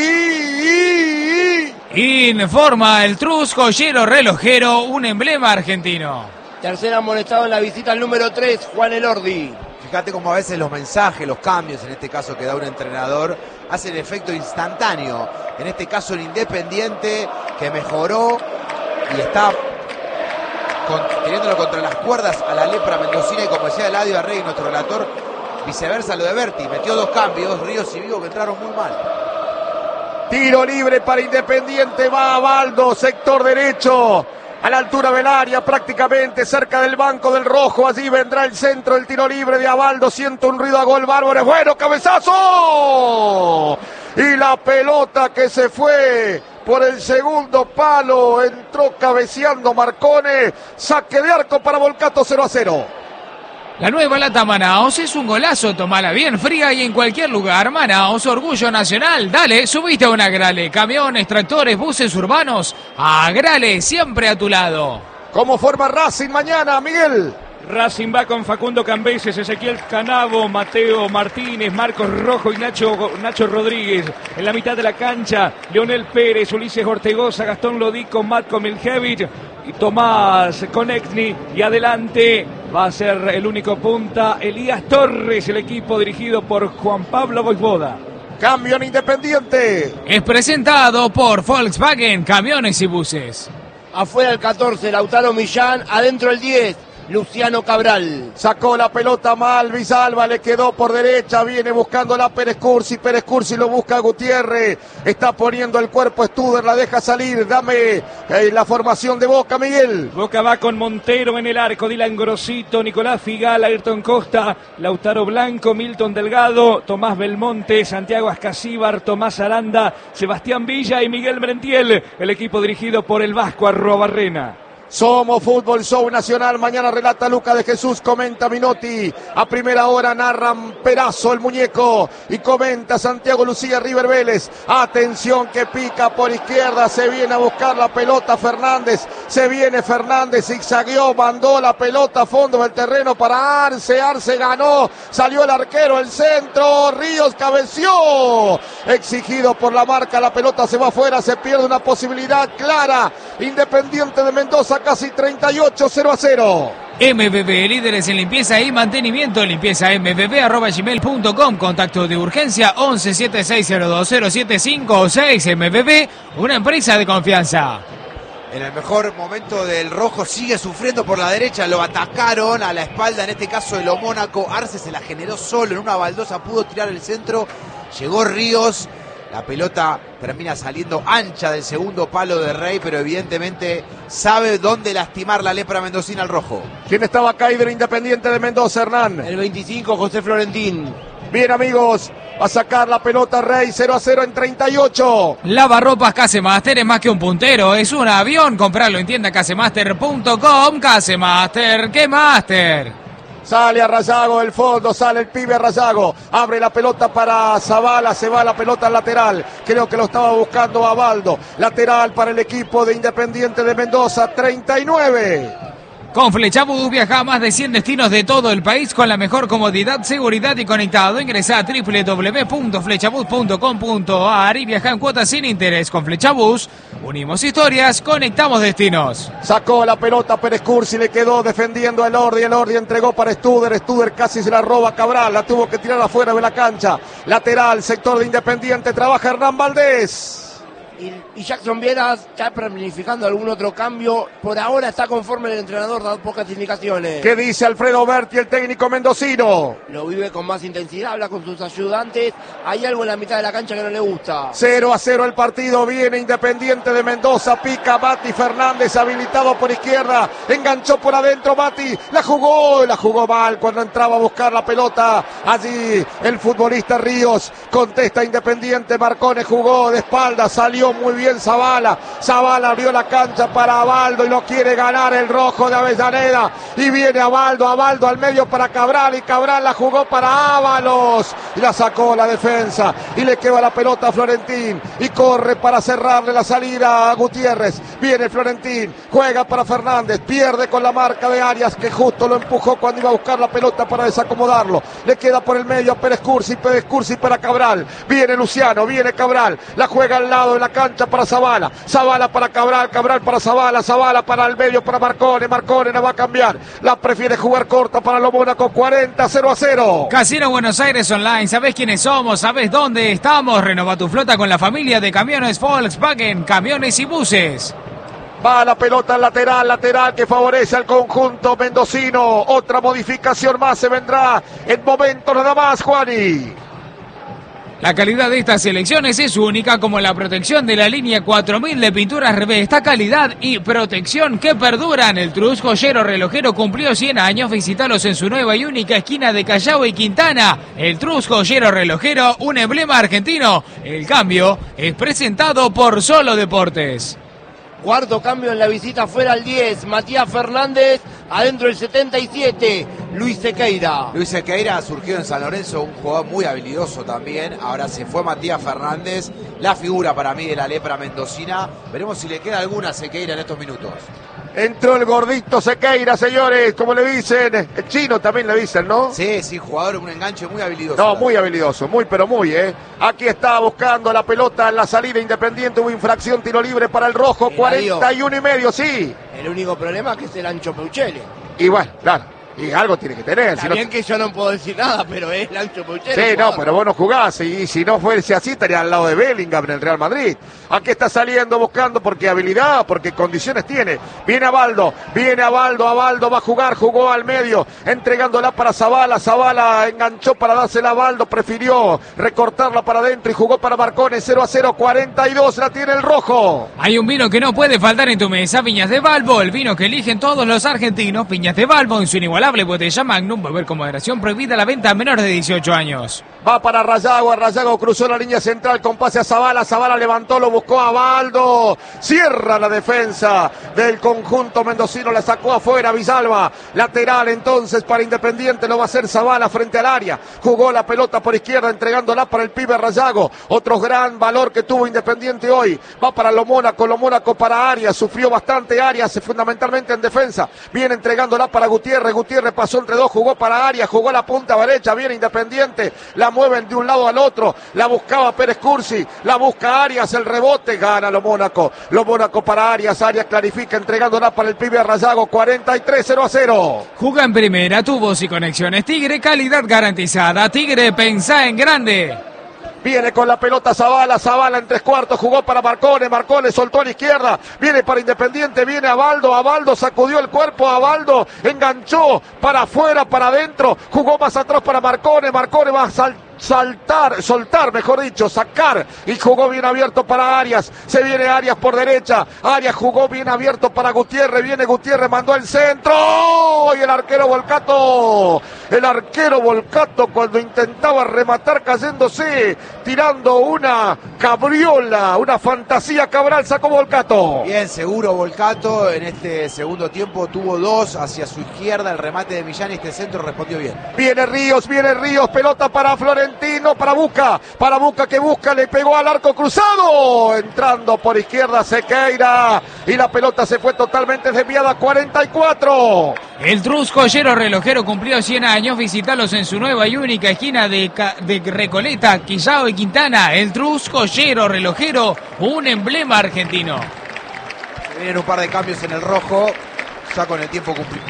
Informa el Trus Joyero Relojero, un emblema argentino. Tercer amonestado en la visita al número 3, Juan Elordi. Fíjate cómo a veces los mensajes, los cambios, en este caso que da un entrenador, hacen efecto instantáneo. En este caso el Independiente, que mejoró y está teniéndolo contra las cuerdas a la lepra mendocina, y como decía Eladio Arregui, nuestro relator, viceversa lo de Berti, metió dos cambios, Ríos y Vigo, que entraron muy mal. Tiro libre para Independiente, va Abaldo, sector derecho, a la altura del área, prácticamente cerca del banco del rojo. Allí vendrá el centro, el tiro libre de Abaldo, siente un ruido a gol bárbaro, es bueno, cabezazo, y la pelota que se fue por el segundo palo, entró cabeceando Marcone, saque de arco para Volcato, 0-0. La nueva lata Manaos es un golazo, tomala bien fría y en cualquier lugar. Manaos, orgullo nacional. Dale, subiste a una Agrale. Camiones, tractores, buses urbanos. Agrale, siempre a tu lado. ¿Cómo forma Racing mañana, Miguel? Racing va con Facundo Cambeses, Ezequiel Canavo, Mateo Martínez, Marcos Rojo y Nacho Rodríguez. En la mitad de la cancha, Leonel Pérez, Ulises Ortegoza, Gastón Lodico, Matko Miljevic y Tomás Konechny. Y adelante va a ser el único punta, Elías Torres, el equipo dirigido por Juan Pablo Voivoda. Cambio en Independiente. Es presentado por Volkswagen, camiones y buses. Afuera el 14, Lautaro Millán. Adentro el 10, Luciano Cabral. Sacó la pelota mal, Villalba le quedó por derecha, viene buscándola Pérez Cursi lo busca a Gutiérrez, está poniendo el cuerpo Studer, la deja salir, dame la formación de Boca, Miguel. Boca va con Montero en el arco, Dylan Grosito, Nicolás Figal, Ayrton Costa, Lautaro Blanco, Milton Delgado, Tomás Belmonte, Santiago Ascasíbar, Tomás Aranda, Sebastián Villa y Miguel Merentiel, el equipo dirigido por el Vasco Arrobarrena. Somos Fútbol Show Nacional, mañana relata Luca de Jesús, comenta Minotti, a primera hora narran Perazo el muñeco y comenta Santiago Lucía River Vélez, atención que pica por izquierda, se viene a buscar la pelota Fernández, se viene Fernández, zigzagueó, mandó la pelota a fondo del terreno para Arce ganó, salió el arquero, el centro, Ríos cabeció, exigido por la marca, la pelota se va afuera, se pierde una posibilidad clara, Independiente de Mendoza casi 38, 0-0. MBB, líderes en limpieza y mantenimiento, limpiezambb@gmail.com, contacto de urgencia 1176020756, MBB, una empresa de confianza. En el mejor momento del rojo sigue sufriendo por la derecha, lo atacaron a la espalda, en este caso de lo Mónaco, Arce se la generó solo en una baldosa, pudo tirar el centro, llegó Ríos. La pelota termina saliendo ancha del segundo palo de Rey, pero evidentemente sabe dónde lastimar la lepra mendocina al rojo. ¿Quién estaba acá de Independiente de Mendoza, Hernán? El 25, José Florentín. Bien, amigos, va a sacar la pelota Rey, 0-0 en 38. Lavarropas Casemaster es más que un puntero, es un avión. Comprarlo en tienda casemaster.com. Casemaster, ¿qué master? Sale a Rayago del fondo, sale el pibe a Rayago, abre la pelota para Zavala, se va la pelota al lateral, creo que lo estaba buscando a Baldo, lateral para el equipo de Independiente de Mendoza, 39. Con Flechabús viaja a más de 100 destinos de todo el país con la mejor comodidad, seguridad y conectado. Ingresa a www.flechabús.com.ar y viaja en cuotas sin interés. Con Flechabús unimos historias, conectamos destinos. Sacó la pelota Pérez Cursi, le quedó defendiendo a Elordi entregó para Studer casi se la roba Cabral, la tuvo que tirar afuera de la cancha. Lateral, sector de Independiente, trabaja Hernán Valdés. Y Jackson Viera está planificando algún otro cambio. Por ahora está conforme el entrenador, da pocas indicaciones. ¿Qué dice Alfredo Berti, el técnico mendocino? Lo vive con más intensidad, habla con sus ayudantes. Hay algo en la mitad de la cancha que no le gusta. 0-0 el partido, viene Independiente de Mendoza, pica Mati Fernández, habilitado por izquierda, enganchó por adentro Mati, la jugó mal cuando entraba a buscar la pelota. Allí el futbolista Ríos, contesta Independiente, Marcones jugó de espalda, salió muy bien Zavala abrió la cancha para Abaldo y lo quiere ganar el rojo de Avellaneda y viene Abaldo al medio para Cabral y Cabral la jugó para Ábalos y la sacó la defensa y le queda la pelota a Florentín y corre para cerrarle la salida a Gutiérrez, viene Florentín, juega para Fernández, pierde con la marca de Arias que justo lo empujó cuando iba a buscar la pelota para desacomodarlo, le queda por el medio a Pérez Cursi para Cabral, viene Luciano, viene Cabral, la juega al lado de la cancha para Zavala para Cabral para Zavala para el medio para Marcone la va a cambiar, la prefiere jugar corta para lo Mónaco, 40-0-0. Casino Buenos Aires Online, ¿sabés quiénes somos? ¿Sabés dónde estamos? Renova tu flota con la familia de camiones Volkswagen, camiones y buses. Va la pelota al lateral que favorece al conjunto mendocino, otra modificación más se vendrá en momentos nada más, Juani. La calidad de estas selecciones es única, como la protección de la línea 4000 de pinturas Revesta, calidad y protección que perduran. El Trus Joyero Relojero cumplió 100 años, visítalos en su nueva y única esquina de Callao y Quintana. El Trus Joyero Relojero, un emblema argentino. El cambio es presentado por Solo Deportes. Cuarto cambio en la visita fuera al 10, Matías Fernández, adentro el 77, Luis Sequeira. Luis Sequeira surgió en San Lorenzo, un jugador muy habilidoso también, ahora se fue Matías Fernández, la figura para mí de la lepra mendocina, veremos si le queda alguna a Sequeira en estos minutos. Entró el gordito Sequeira, señores, como le dicen, el chino también le dicen, ¿no? Sí, jugador, un enganche muy habilidoso. No, muy habilidoso, muy, Aquí está buscando la pelota en la salida Independiente, hubo infracción, tiro libre para el rojo, 41 y medio, sí. El único problema es que es el ancho Peuchele. Y bueno, claro. Y algo tiene que tener. Está bien que yo no puedo decir nada, pero es Laucho Puchero. Sí, no, pero vos no jugás. Y si no fuese así, estaría al lado de Bellingham en el Real Madrid. Aquí está saliendo buscando porque habilidad, porque condiciones tiene. Viene Abaldo va a jugar, jugó al medio, entregándola para Zabala. Zabala enganchó para dársela a Abaldo, prefirió recortarla para adentro y jugó para Marcone. 0-0, 42, la tiene el rojo. Hay un vino que no puede faltar en tu mesa, Viñas de Valvo, el vino que eligen todos los argentinos. Viñas de Valvo en su inigualable botella Magnum, beber con moderación, prohibida la venta a menores de 18 años. Va para Rayago cruzó la línea central con pase a Zabala. Zabala levantó, lo buscó a Abaldo. Cierra la defensa del conjunto mendocino, la sacó afuera Villalba. Lateral entonces para Independiente, lo va a hacer Zabala frente al área. Jugó la pelota por izquierda, entregándola para el pibe Rayago. Otro gran valor que tuvo Independiente hoy. Va para Lo Mónaco para Arias. Sufrió bastante Arias, fundamentalmente en defensa. Viene entregándola para Gutiérrez. Gutiérrez pasó entre dos, jugó para Arias, jugó la punta derecha. Viene Independiente, la mueven de un lado al otro, la buscaba Pérez Cursi, la busca Arias, el rebote, gana Lo Mónaco para Arias clarifica entregándola para el pibe Rayago. 43, 0-0. Juega en primera, tubos y conexiones Tigre, calidad garantizada. Tigre, pensá en grande. Viene con la pelota Zabala en tres cuartos, jugó para Marcone soltó a la izquierda, viene para Independiente, viene Abaldo sacudió el cuerpo, Abaldo enganchó para afuera, para adentro, jugó más atrás para Marcone va a soltar, mejor dicho, sacar, y jugó bien abierto para Arias. Se viene Arias por derecha, Arias jugó bien abierto para Gutiérrez, viene Gutiérrez, mandó el centro, y el arquero Volcato cuando intentaba rematar cayéndose, tirando una cabriola, una fantasía Cabral, sacó Volcato. Bien, seguro Volcato en este segundo tiempo, tuvo dos hacia su izquierda, el remate de Millán, y este centro respondió bien. Viene Ríos, pelota para Florentino, para Buca que busca, le pegó al arco cruzado, entrando por izquierda Sequeira, y la pelota se fue totalmente desviada. 44. El Trus Joyero Relojero cumplió 100 años, visítalos en su nueva y única esquina de Recoleta, Quillao y Quintana. El Trus Joyero Relojero, un emblema argentino. Se vienen un par de cambios en el rojo, ya con el tiempo cumplido.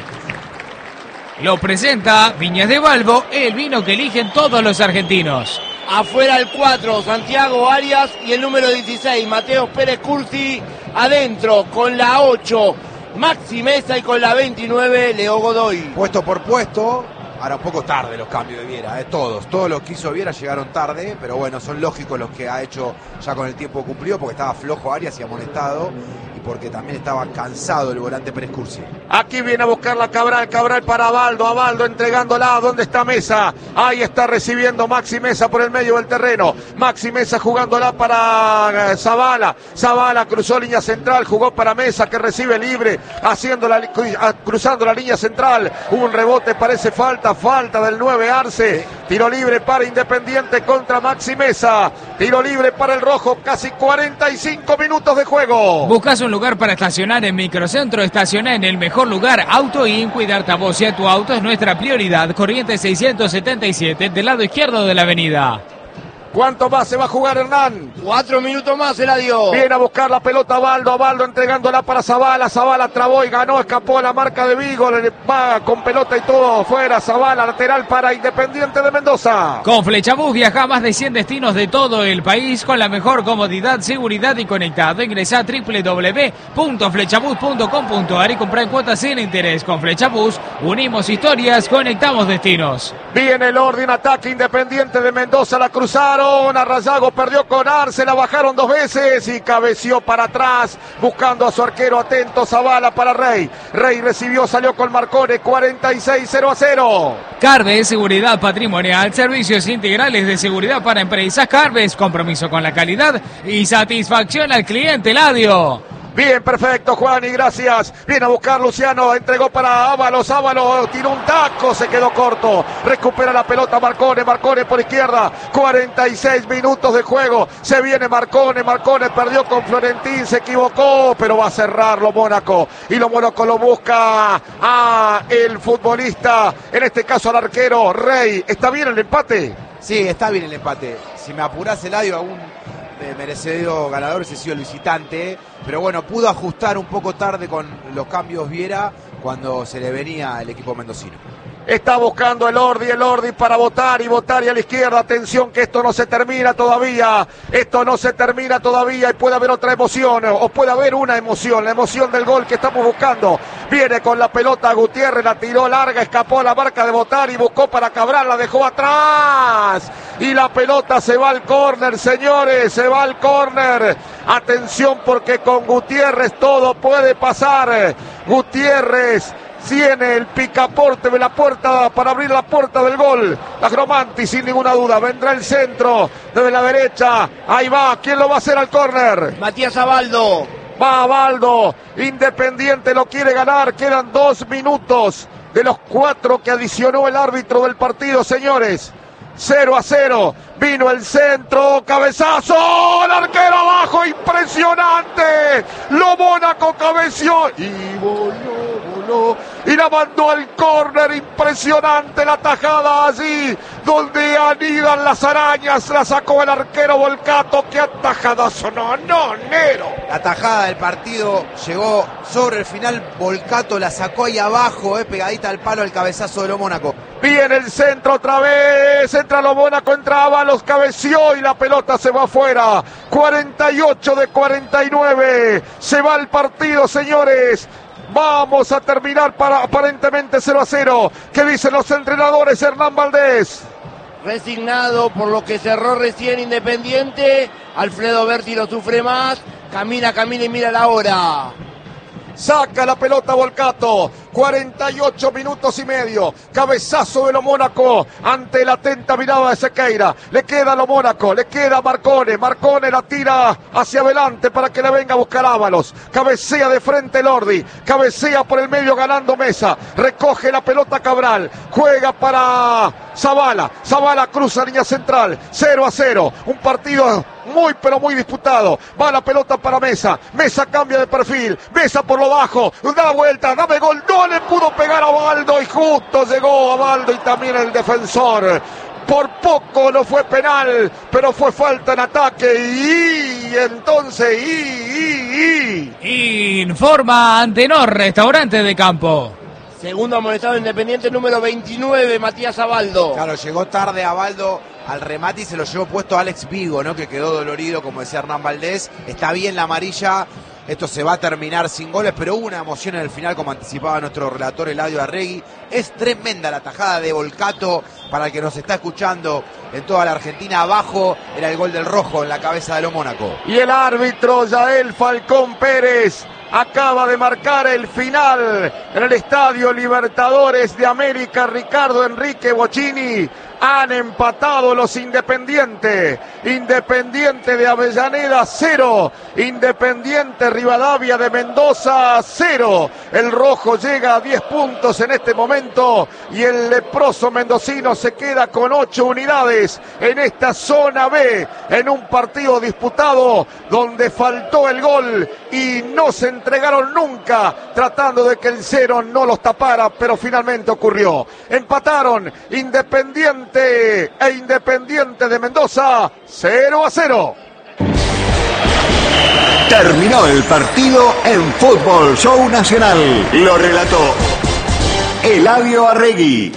Lo presenta Viñas de Valvo, el vino que eligen todos los argentinos. Afuera el 4, Santiago Arias, y el número 16, Mateo Pérez Cursi. Adentro con la 8, Maxi Mesa, y con la 29, Leo Godoy. Puesto por puesto, ahora un poco tarde los cambios de Viera, todos los que hizo Viera llegaron tarde, pero bueno, son lógicos los que ha hecho ya con el tiempo cumplido, porque estaba flojo Arias y amonestado, y porque también estaba cansado el volante Pérez Cursi. Aquí viene a buscarla Cabral para Abaldo entregándola. ¿Dónde está Mesa? Ahí está recibiendo Maxi Mesa por el medio del terreno. Maxi Mesa jugándola para Zabala cruzó línea central, jugó para Mesa, que recibe libre, cruzando la línea central. Un rebote, parece falta del 9 Arce. Tiro libre para Independiente contra Maxi Mesa. Tiro libre para el rojo, casi 45 minutos de juego. ¿Buscas un lugar para estacionar en Microcentro? Estaciona en el mejor lugar, Auto In. Cuidarte a vos y a tu auto es nuestra prioridad. Corrientes 677, del lado izquierdo de la avenida. ¿Cuánto más se va a jugar, Hernán? 4 minutos más se la dio. Viene a buscar la pelota Abaldo entregándola para Zabala trabó y ganó, escapó la marca de Vigo, le va con pelota y todo, fuera Zabala, lateral para Independiente de Mendoza. Con Flechabús viaja a más de 100 destinos de todo el país con la mejor comodidad, seguridad y conectado. Ingresá a www.flechabús.com.ar y comprá en cuotas sin interés. Con Flechabús unimos historias, conectamos destinos. Viene el orden, ataque Independiente de Mendoza, la cruzaron. A Rayago perdió con Arce, la bajaron 2 veces y cabeció para atrás, buscando a su arquero atento. Zabala para Rey recibió, salió con Marcone. 46, 0-0. Carves, seguridad patrimonial, servicios integrales de seguridad para empresas. Carves, compromiso con la calidad y satisfacción al cliente. Ladio. Bien, perfecto, Juan, y gracias. Viene a buscar Luciano, entregó para Ábalos, tiró un taco, se quedó corto. Recupera la pelota Marcone por izquierda. 46 minutos de juego. Se viene Marcone perdió con Florentín, se equivocó, pero va a cerrar Lo Mónaco. Y Lo Mónaco lo busca a el futbolista, en este caso al arquero Rey. ¿Está bien el empate? Sí, está bien el empate. Si me apurás, Eladio, aún merecido ganador ese ha sido el visitante, pero bueno, pudo ajustar un poco tarde con los cambios Viera, cuando se le venía el equipo mendocino. Está buscando el Ordi para votar y a la izquierda. Atención que esto no se termina todavía. Esto no se termina todavía y puede haber otra emoción o puede haber una emoción. La emoción del gol que estamos buscando. Viene con la pelota Gutiérrez, la tiró larga, escapó a la marca de votar y buscó para Cabral, la dejó atrás. Y la pelota se va al córner, señores, se va al córner. Atención porque con Gutiérrez todo puede pasar. Gutiérrez tiene el picaporte de la puerta para abrir la puerta del gol. La Gromanti sin ninguna duda. Vendrá el centro desde la derecha. Ahí va. ¿Quién lo va a hacer al córner? Matías Abaldo. Va Abaldo. Independiente lo quiere ganar. Quedan 2 minutos de los 4 que adicionó el árbitro del partido, señores. 0-0. Vino el centro. Cabezazo. El arquero abajo. Impresionante. Lo Mónaco cabeció. Y voló. Y la mandó al córner, impresionante la tajada allí donde anidan las arañas, la sacó el arquero Volcato. Qué atajadazo, no, Nero. La tajada del partido llegó sobre el final, Volcato la sacó ahí abajo, pegadita al palo, el cabezazo de lo Mónaco. Viene el centro otra vez, entra lo Mónaco, entraba, los cabeció y la pelota se va afuera. 48 de 49, se va el partido, señores. Vamos a terminar para aparentemente 0-0. ¿Qué dicen los entrenadores? Hernán Valdés. Resignado por lo que cerró recién Independiente. Alfredo Berti lo sufre más. Camina y mira la hora. Saca la pelota Volcato. 48 minutos y medio. Cabezazo de lo Mónaco ante la atenta mirada de Sequeira. Le queda a lo Mónaco, le queda a Marcone. Marcone la tira hacia adelante para que le venga a buscar Ábalos. Cabecea de frente Lordi. Cabecea por el medio ganando Mesa. Recoge la pelota Cabral. Juega para Zavala. Zavala cruza línea central. 0-0. Un partido muy pero muy disputado. Va la pelota para Mesa. Mesa cambia de perfil. Mesa por lo bajo. Da la vuelta. Dame gol. No le pudo pegar a Baldo y justo llegó a Baldo y también el defensor. Por poco no fue penal, pero fue falta en ataque y entonces Informa Antenor, restaurante de campo. Segundo amonestado Independiente, número 29, Matías Abaldo. Claro, llegó tarde Abaldo al remate y se lo llevó puesto Alex Vigo, ¿no? Que quedó dolorido, como decía Hernán Valdés. Está bien la amarilla. Esto se va a terminar sin goles, pero hubo una emoción en el final, como anticipaba nuestro relator Eladio Arregui. Es tremenda la tajada de Volcato, para el que nos está escuchando en toda la Argentina. Abajo era el gol del rojo en la cabeza de lo Mónaco. Y el árbitro Yael Falcón Pérez acaba de marcar el final en el Estadio Libertadores de América. Ricardo Enrique Bocchini. Han empatado los Independiente. Independiente de Avellaneda 0. Independiente Rivadavia de Mendoza 0. El rojo llega a 10 puntos en este momento y el leproso mendocino se queda con 8 unidades en esta zona B, en un partido disputado donde faltó el gol y no se entregaron nunca, tratando de que el 0 no los tapara, pero finalmente ocurrió. Empataron Independiente e Independiente de Mendoza 0-0. Terminó el partido en Fútbol Show Nacional. Lo relató Eladio Arregui.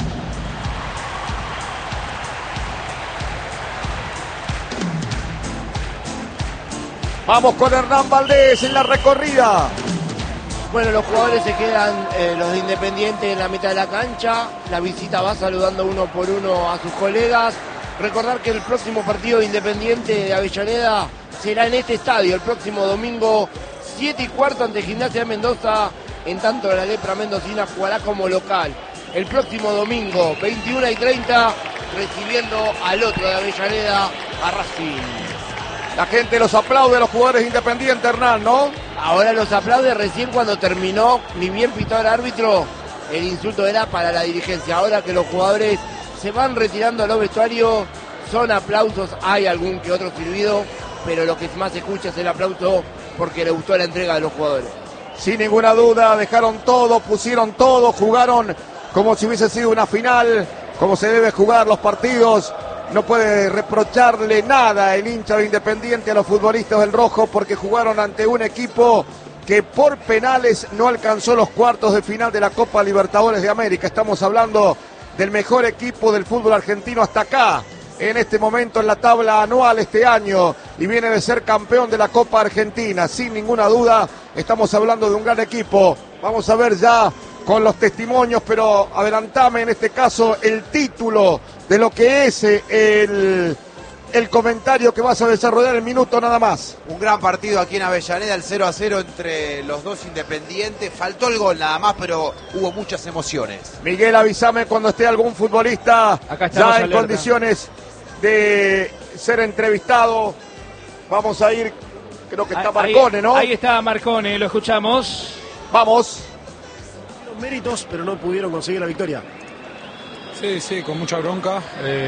Vamos con Hernán Valdés en la recorrida. Bueno, los jugadores se quedan, los de Independiente, en la mitad de la cancha. La visita va saludando uno por uno a sus colegas. Recordar que el próximo partido de Independiente de Avellaneda será en este estadio, el próximo domingo 7:15 ante Gimnasia de Mendoza. En tanto la lepra mendocina jugará como local. El próximo domingo 21:30 recibiendo al otro de Avellaneda, a Racing. La gente los aplaude a los jugadores Independientes, Hernán, ¿no? Ahora los aplaude, recién cuando terminó, ni bien pitó el árbitro, el insulto era para la dirigencia. Ahora que los jugadores se van retirando a los vestuarios, son aplausos, hay algún que otro silbido, pero lo que más se escucha es el aplauso porque le gustó la entrega de los jugadores. Sin ninguna duda, dejaron todo, pusieron todo, jugaron como si hubiese sido una final, como se debe jugar los partidos. No puede reprocharle nada el hincha de Independiente a los futbolistas del rojo porque jugaron ante un equipo que por penales no alcanzó los cuartos de final de la Copa Libertadores de América. Estamos hablando del mejor equipo del fútbol argentino hasta acá, en este momento en la tabla anual este año, y viene de ser campeón de la Copa Argentina, sin ninguna duda. Estamos hablando de un gran equipo. Vamos a ver ya con los testimonios, pero adelantame en este caso el título de lo que es el comentario que vas a desarrollar en minuto nada más. Un gran partido aquí en Avellaneda, el 0-0 entre los dos Independientes. Faltó el gol nada más, pero hubo muchas emociones. Miguel, avísame cuando esté algún futbolista ya en condiciones de ser entrevistado. Vamos a ir, creo que está Marcone, ¿no? Ahí está Marcone, lo escuchamos. Vamos. Méritos, pero no pudieron conseguir la victoria. Sí, con mucha bronca.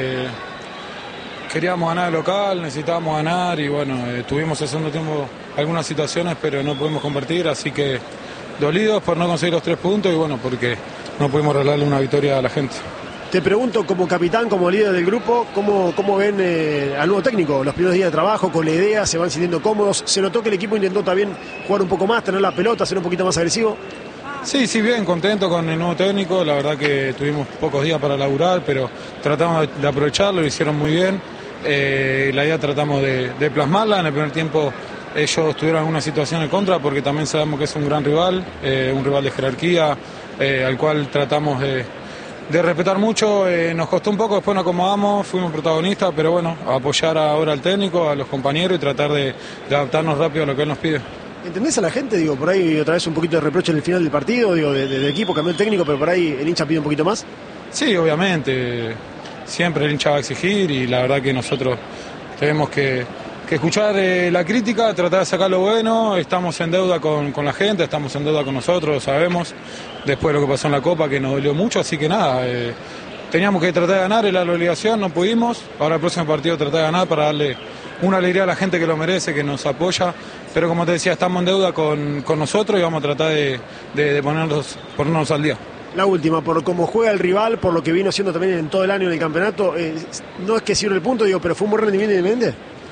Queríamos ganar el local, necesitábamos ganar y bueno, tuvimos el segundo tiempo algunas situaciones, pero no pudimos convertir, así que dolidos por no conseguir los 3 puntos y bueno, porque no pudimos regalarle una victoria a la gente. Te pregunto, como capitán, como líder del grupo, ¿cómo ven al nuevo técnico? Los primeros días de trabajo, con la idea, se van sintiendo cómodos. Se notó que el equipo intentó también jugar un poco más, tener la pelota, ser un poquito más agresivo. Sí, bien, contento con el nuevo técnico. La verdad que tuvimos pocos días para laburar, pero tratamos de aprovecharlo, lo hicieron muy bien. La idea tratamos de plasmarla. En el primer tiempo ellos tuvieron alguna situación en contra, porque también sabemos que es un gran rival, un rival de jerarquía, al cual tratamos de respetar mucho. Nos costó un poco, después nos acomodamos, fuimos protagonistas, pero bueno, apoyar ahora al técnico, a los compañeros y tratar de adaptarnos rápido a lo que él nos pide. ¿Entendés a la gente? Digo, por ahí otra vez un poquito de reproche en el final del partido, digo, del equipo, cambió el técnico, pero por ahí el hincha pide un poquito más. Sí, obviamente, siempre el hincha va a exigir y la verdad que nosotros tenemos que escuchar la crítica, tratar de sacar lo bueno. Estamos en deuda con la gente, estamos en deuda con nosotros, lo sabemos, después de lo que pasó en la Copa, que nos dolió mucho, así que nada, teníamos que tratar de ganar, era la obligación, no pudimos. Ahora el próximo partido tratar de ganar para darle una alegría a la gente que lo merece, que nos apoya, pero como te decía, estamos en deuda con nosotros y vamos a tratar de ponernos al día. La última, por cómo juega el rival, por lo que vino haciendo también en todo el año en el campeonato, no es que sirve el punto, digo, pero fue un buen rendimiento Independiente.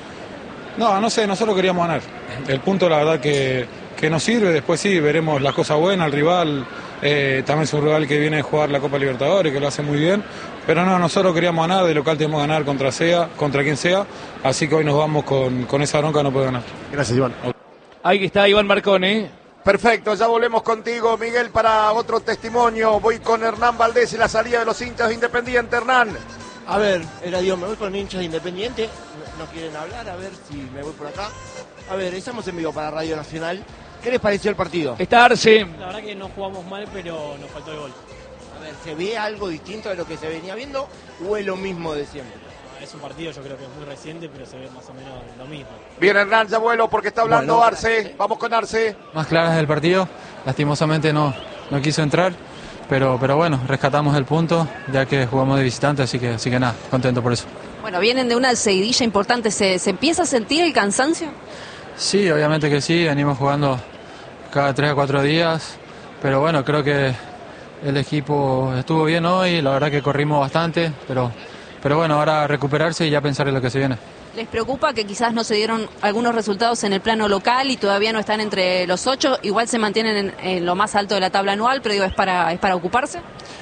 No sé, nosotros queríamos ganar. El punto la verdad que nos sirve, después sí, veremos las cosas buenas, el rival también es un rival que viene a jugar la Copa Libertadores, que lo hace muy bien, pero no, nosotros queríamos ganar, de local tenemos que ganar contra quien sea, así que hoy nos vamos con esa bronca, no puede ganar. Gracias, Iván. Ahí está Iván Marcone. Perfecto, ya volvemos contigo, Miguel, para otro testimonio. Voy con Hernán Valdés y la salida de los hinchas de Independiente. Hernán. A ver, me voy con hinchas de Independiente, no quieren hablar, a ver si me voy por acá. A ver, estamos en vivo para Radio Nacional. ¿Qué les pareció el partido? Está Arce. La verdad que no jugamos mal, pero nos faltó el gol. A ver, ¿se ve algo distinto de lo que se venía viendo o es lo mismo de siempre? Es un partido, yo creo que es muy reciente, pero se ve más o menos lo mismo. Bien, Hernán, ya vuelo porque está hablando Arce. Vamos con Arce. Más claras del partido, lastimosamente no quiso entrar, pero bueno, rescatamos el punto ya que jugamos de visitante, así que nada, contento por eso. Bueno, vienen de una seguidilla importante, ¿se empieza a sentir el cansancio? Sí, obviamente que sí, venimos jugando cada 3 a 4 días, pero bueno, creo que el equipo estuvo bien hoy, la verdad que corrimos bastante, pero bueno, ahora recuperarse y ya pensar en lo que se viene. ¿Les preocupa que quizás no se dieron algunos resultados en el plano local y todavía no están entre los 8? Igual se mantienen en lo más alto de la tabla anual, pero digo, ¿es para ocuparse?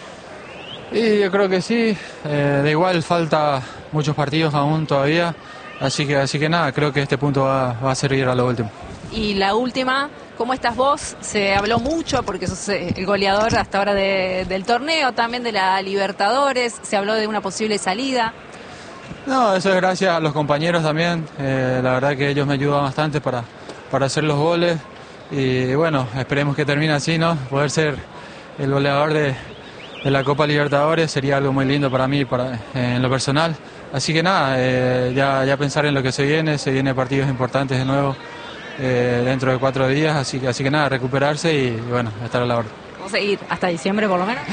Y yo creo que sí, de igual falta muchos partidos aún todavía, así que nada, creo que este punto va a servir a lo último. Y la última, ¿cómo estás vos? Se habló mucho porque sos el goleador hasta ahora del torneo, también de la Libertadores, se habló de una posible salida. No, eso es gracias a los compañeros también, la verdad que ellos me ayudan bastante para hacer los goles y bueno, esperemos que termine así, ¿no? Poder ser el goleador de la Copa Libertadores sería algo muy lindo para mí, en lo personal. Así que nada, ya pensar en lo que se viene partidos importantes de nuevo. Dentro de 4 días, así que nada, recuperarse y bueno, estar a la hora. ¿Vamos a ir hasta diciembre por lo menos?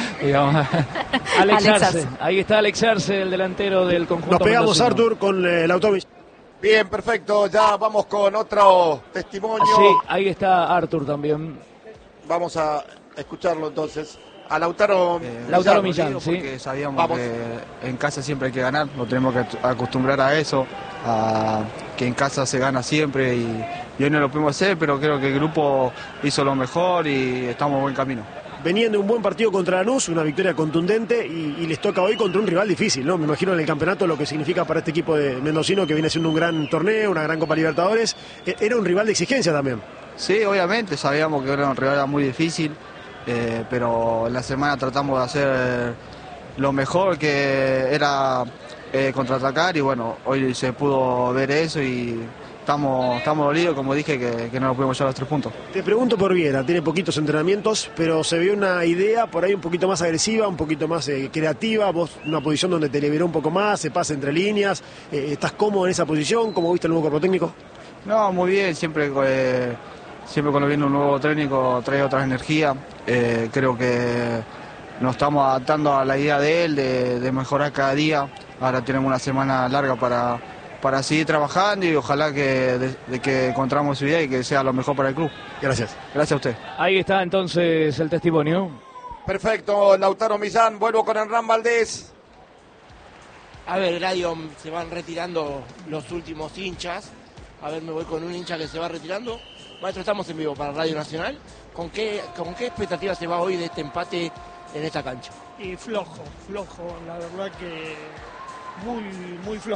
Alex Arce. Ahí está Alex Arce, el delantero del conjunto. Nos pegamos, mendocino. Artur, con el automóvil. Bien, perfecto, ya vamos con otro testimonio. Sí, ahí está Artur también. Vamos a escucharlo entonces. A Lautaro Millán, sí. Porque sabíamos que en casa siempre hay que ganar, nos tenemos que acostumbrar a eso, a que en casa se gana siempre y hoy no lo pudimos hacer, pero creo que el grupo hizo lo mejor y estamos en buen camino. Venían de un buen partido contra Lanús, una victoria contundente y les toca hoy contra un rival difícil, ¿no? Me imagino en el campeonato lo que significa para este equipo de mendocino que viene siendo un gran torneo, una gran Copa Libertadores. Era un rival de exigencia también. Sí, obviamente, sabíamos que era un rival muy difícil, pero en la semana tratamos de hacer lo mejor que era contraatacar y bueno, hoy se pudo ver eso y estamos dolidos, como dije, que no nos pudimos llevar los 3 puntos. Te pregunto por Viera, tiene poquitos entrenamientos, pero se ve una idea por ahí un poquito más agresiva, un poquito más creativa, vos una posición donde te liberó un poco más, se pasa entre líneas, ¿estás cómodo en esa posición? ¿Cómo viste el nuevo cuerpo técnico? No, muy bien, siempre cuando viene un nuevo técnico trae otra energía, creo que nos estamos adaptando a la idea de él, de mejorar cada día, ahora tenemos una semana larga para seguir trabajando y ojalá que encontramos su idea y que sea lo mejor para el club. Gracias. Gracias a usted. Ahí está entonces el testimonio. Perfecto, Lautaro Millán, vuelvo con Hernán Valdés. A ver, Gladio, se van retirando los últimos hinchas. A ver, me voy con un hincha que se va retirando. Maestro, estamos en vivo para Radio Nacional. ¿Con qué expectativa se va hoy de este empate en esta cancha? Y flojo, la verdad que muy flojo.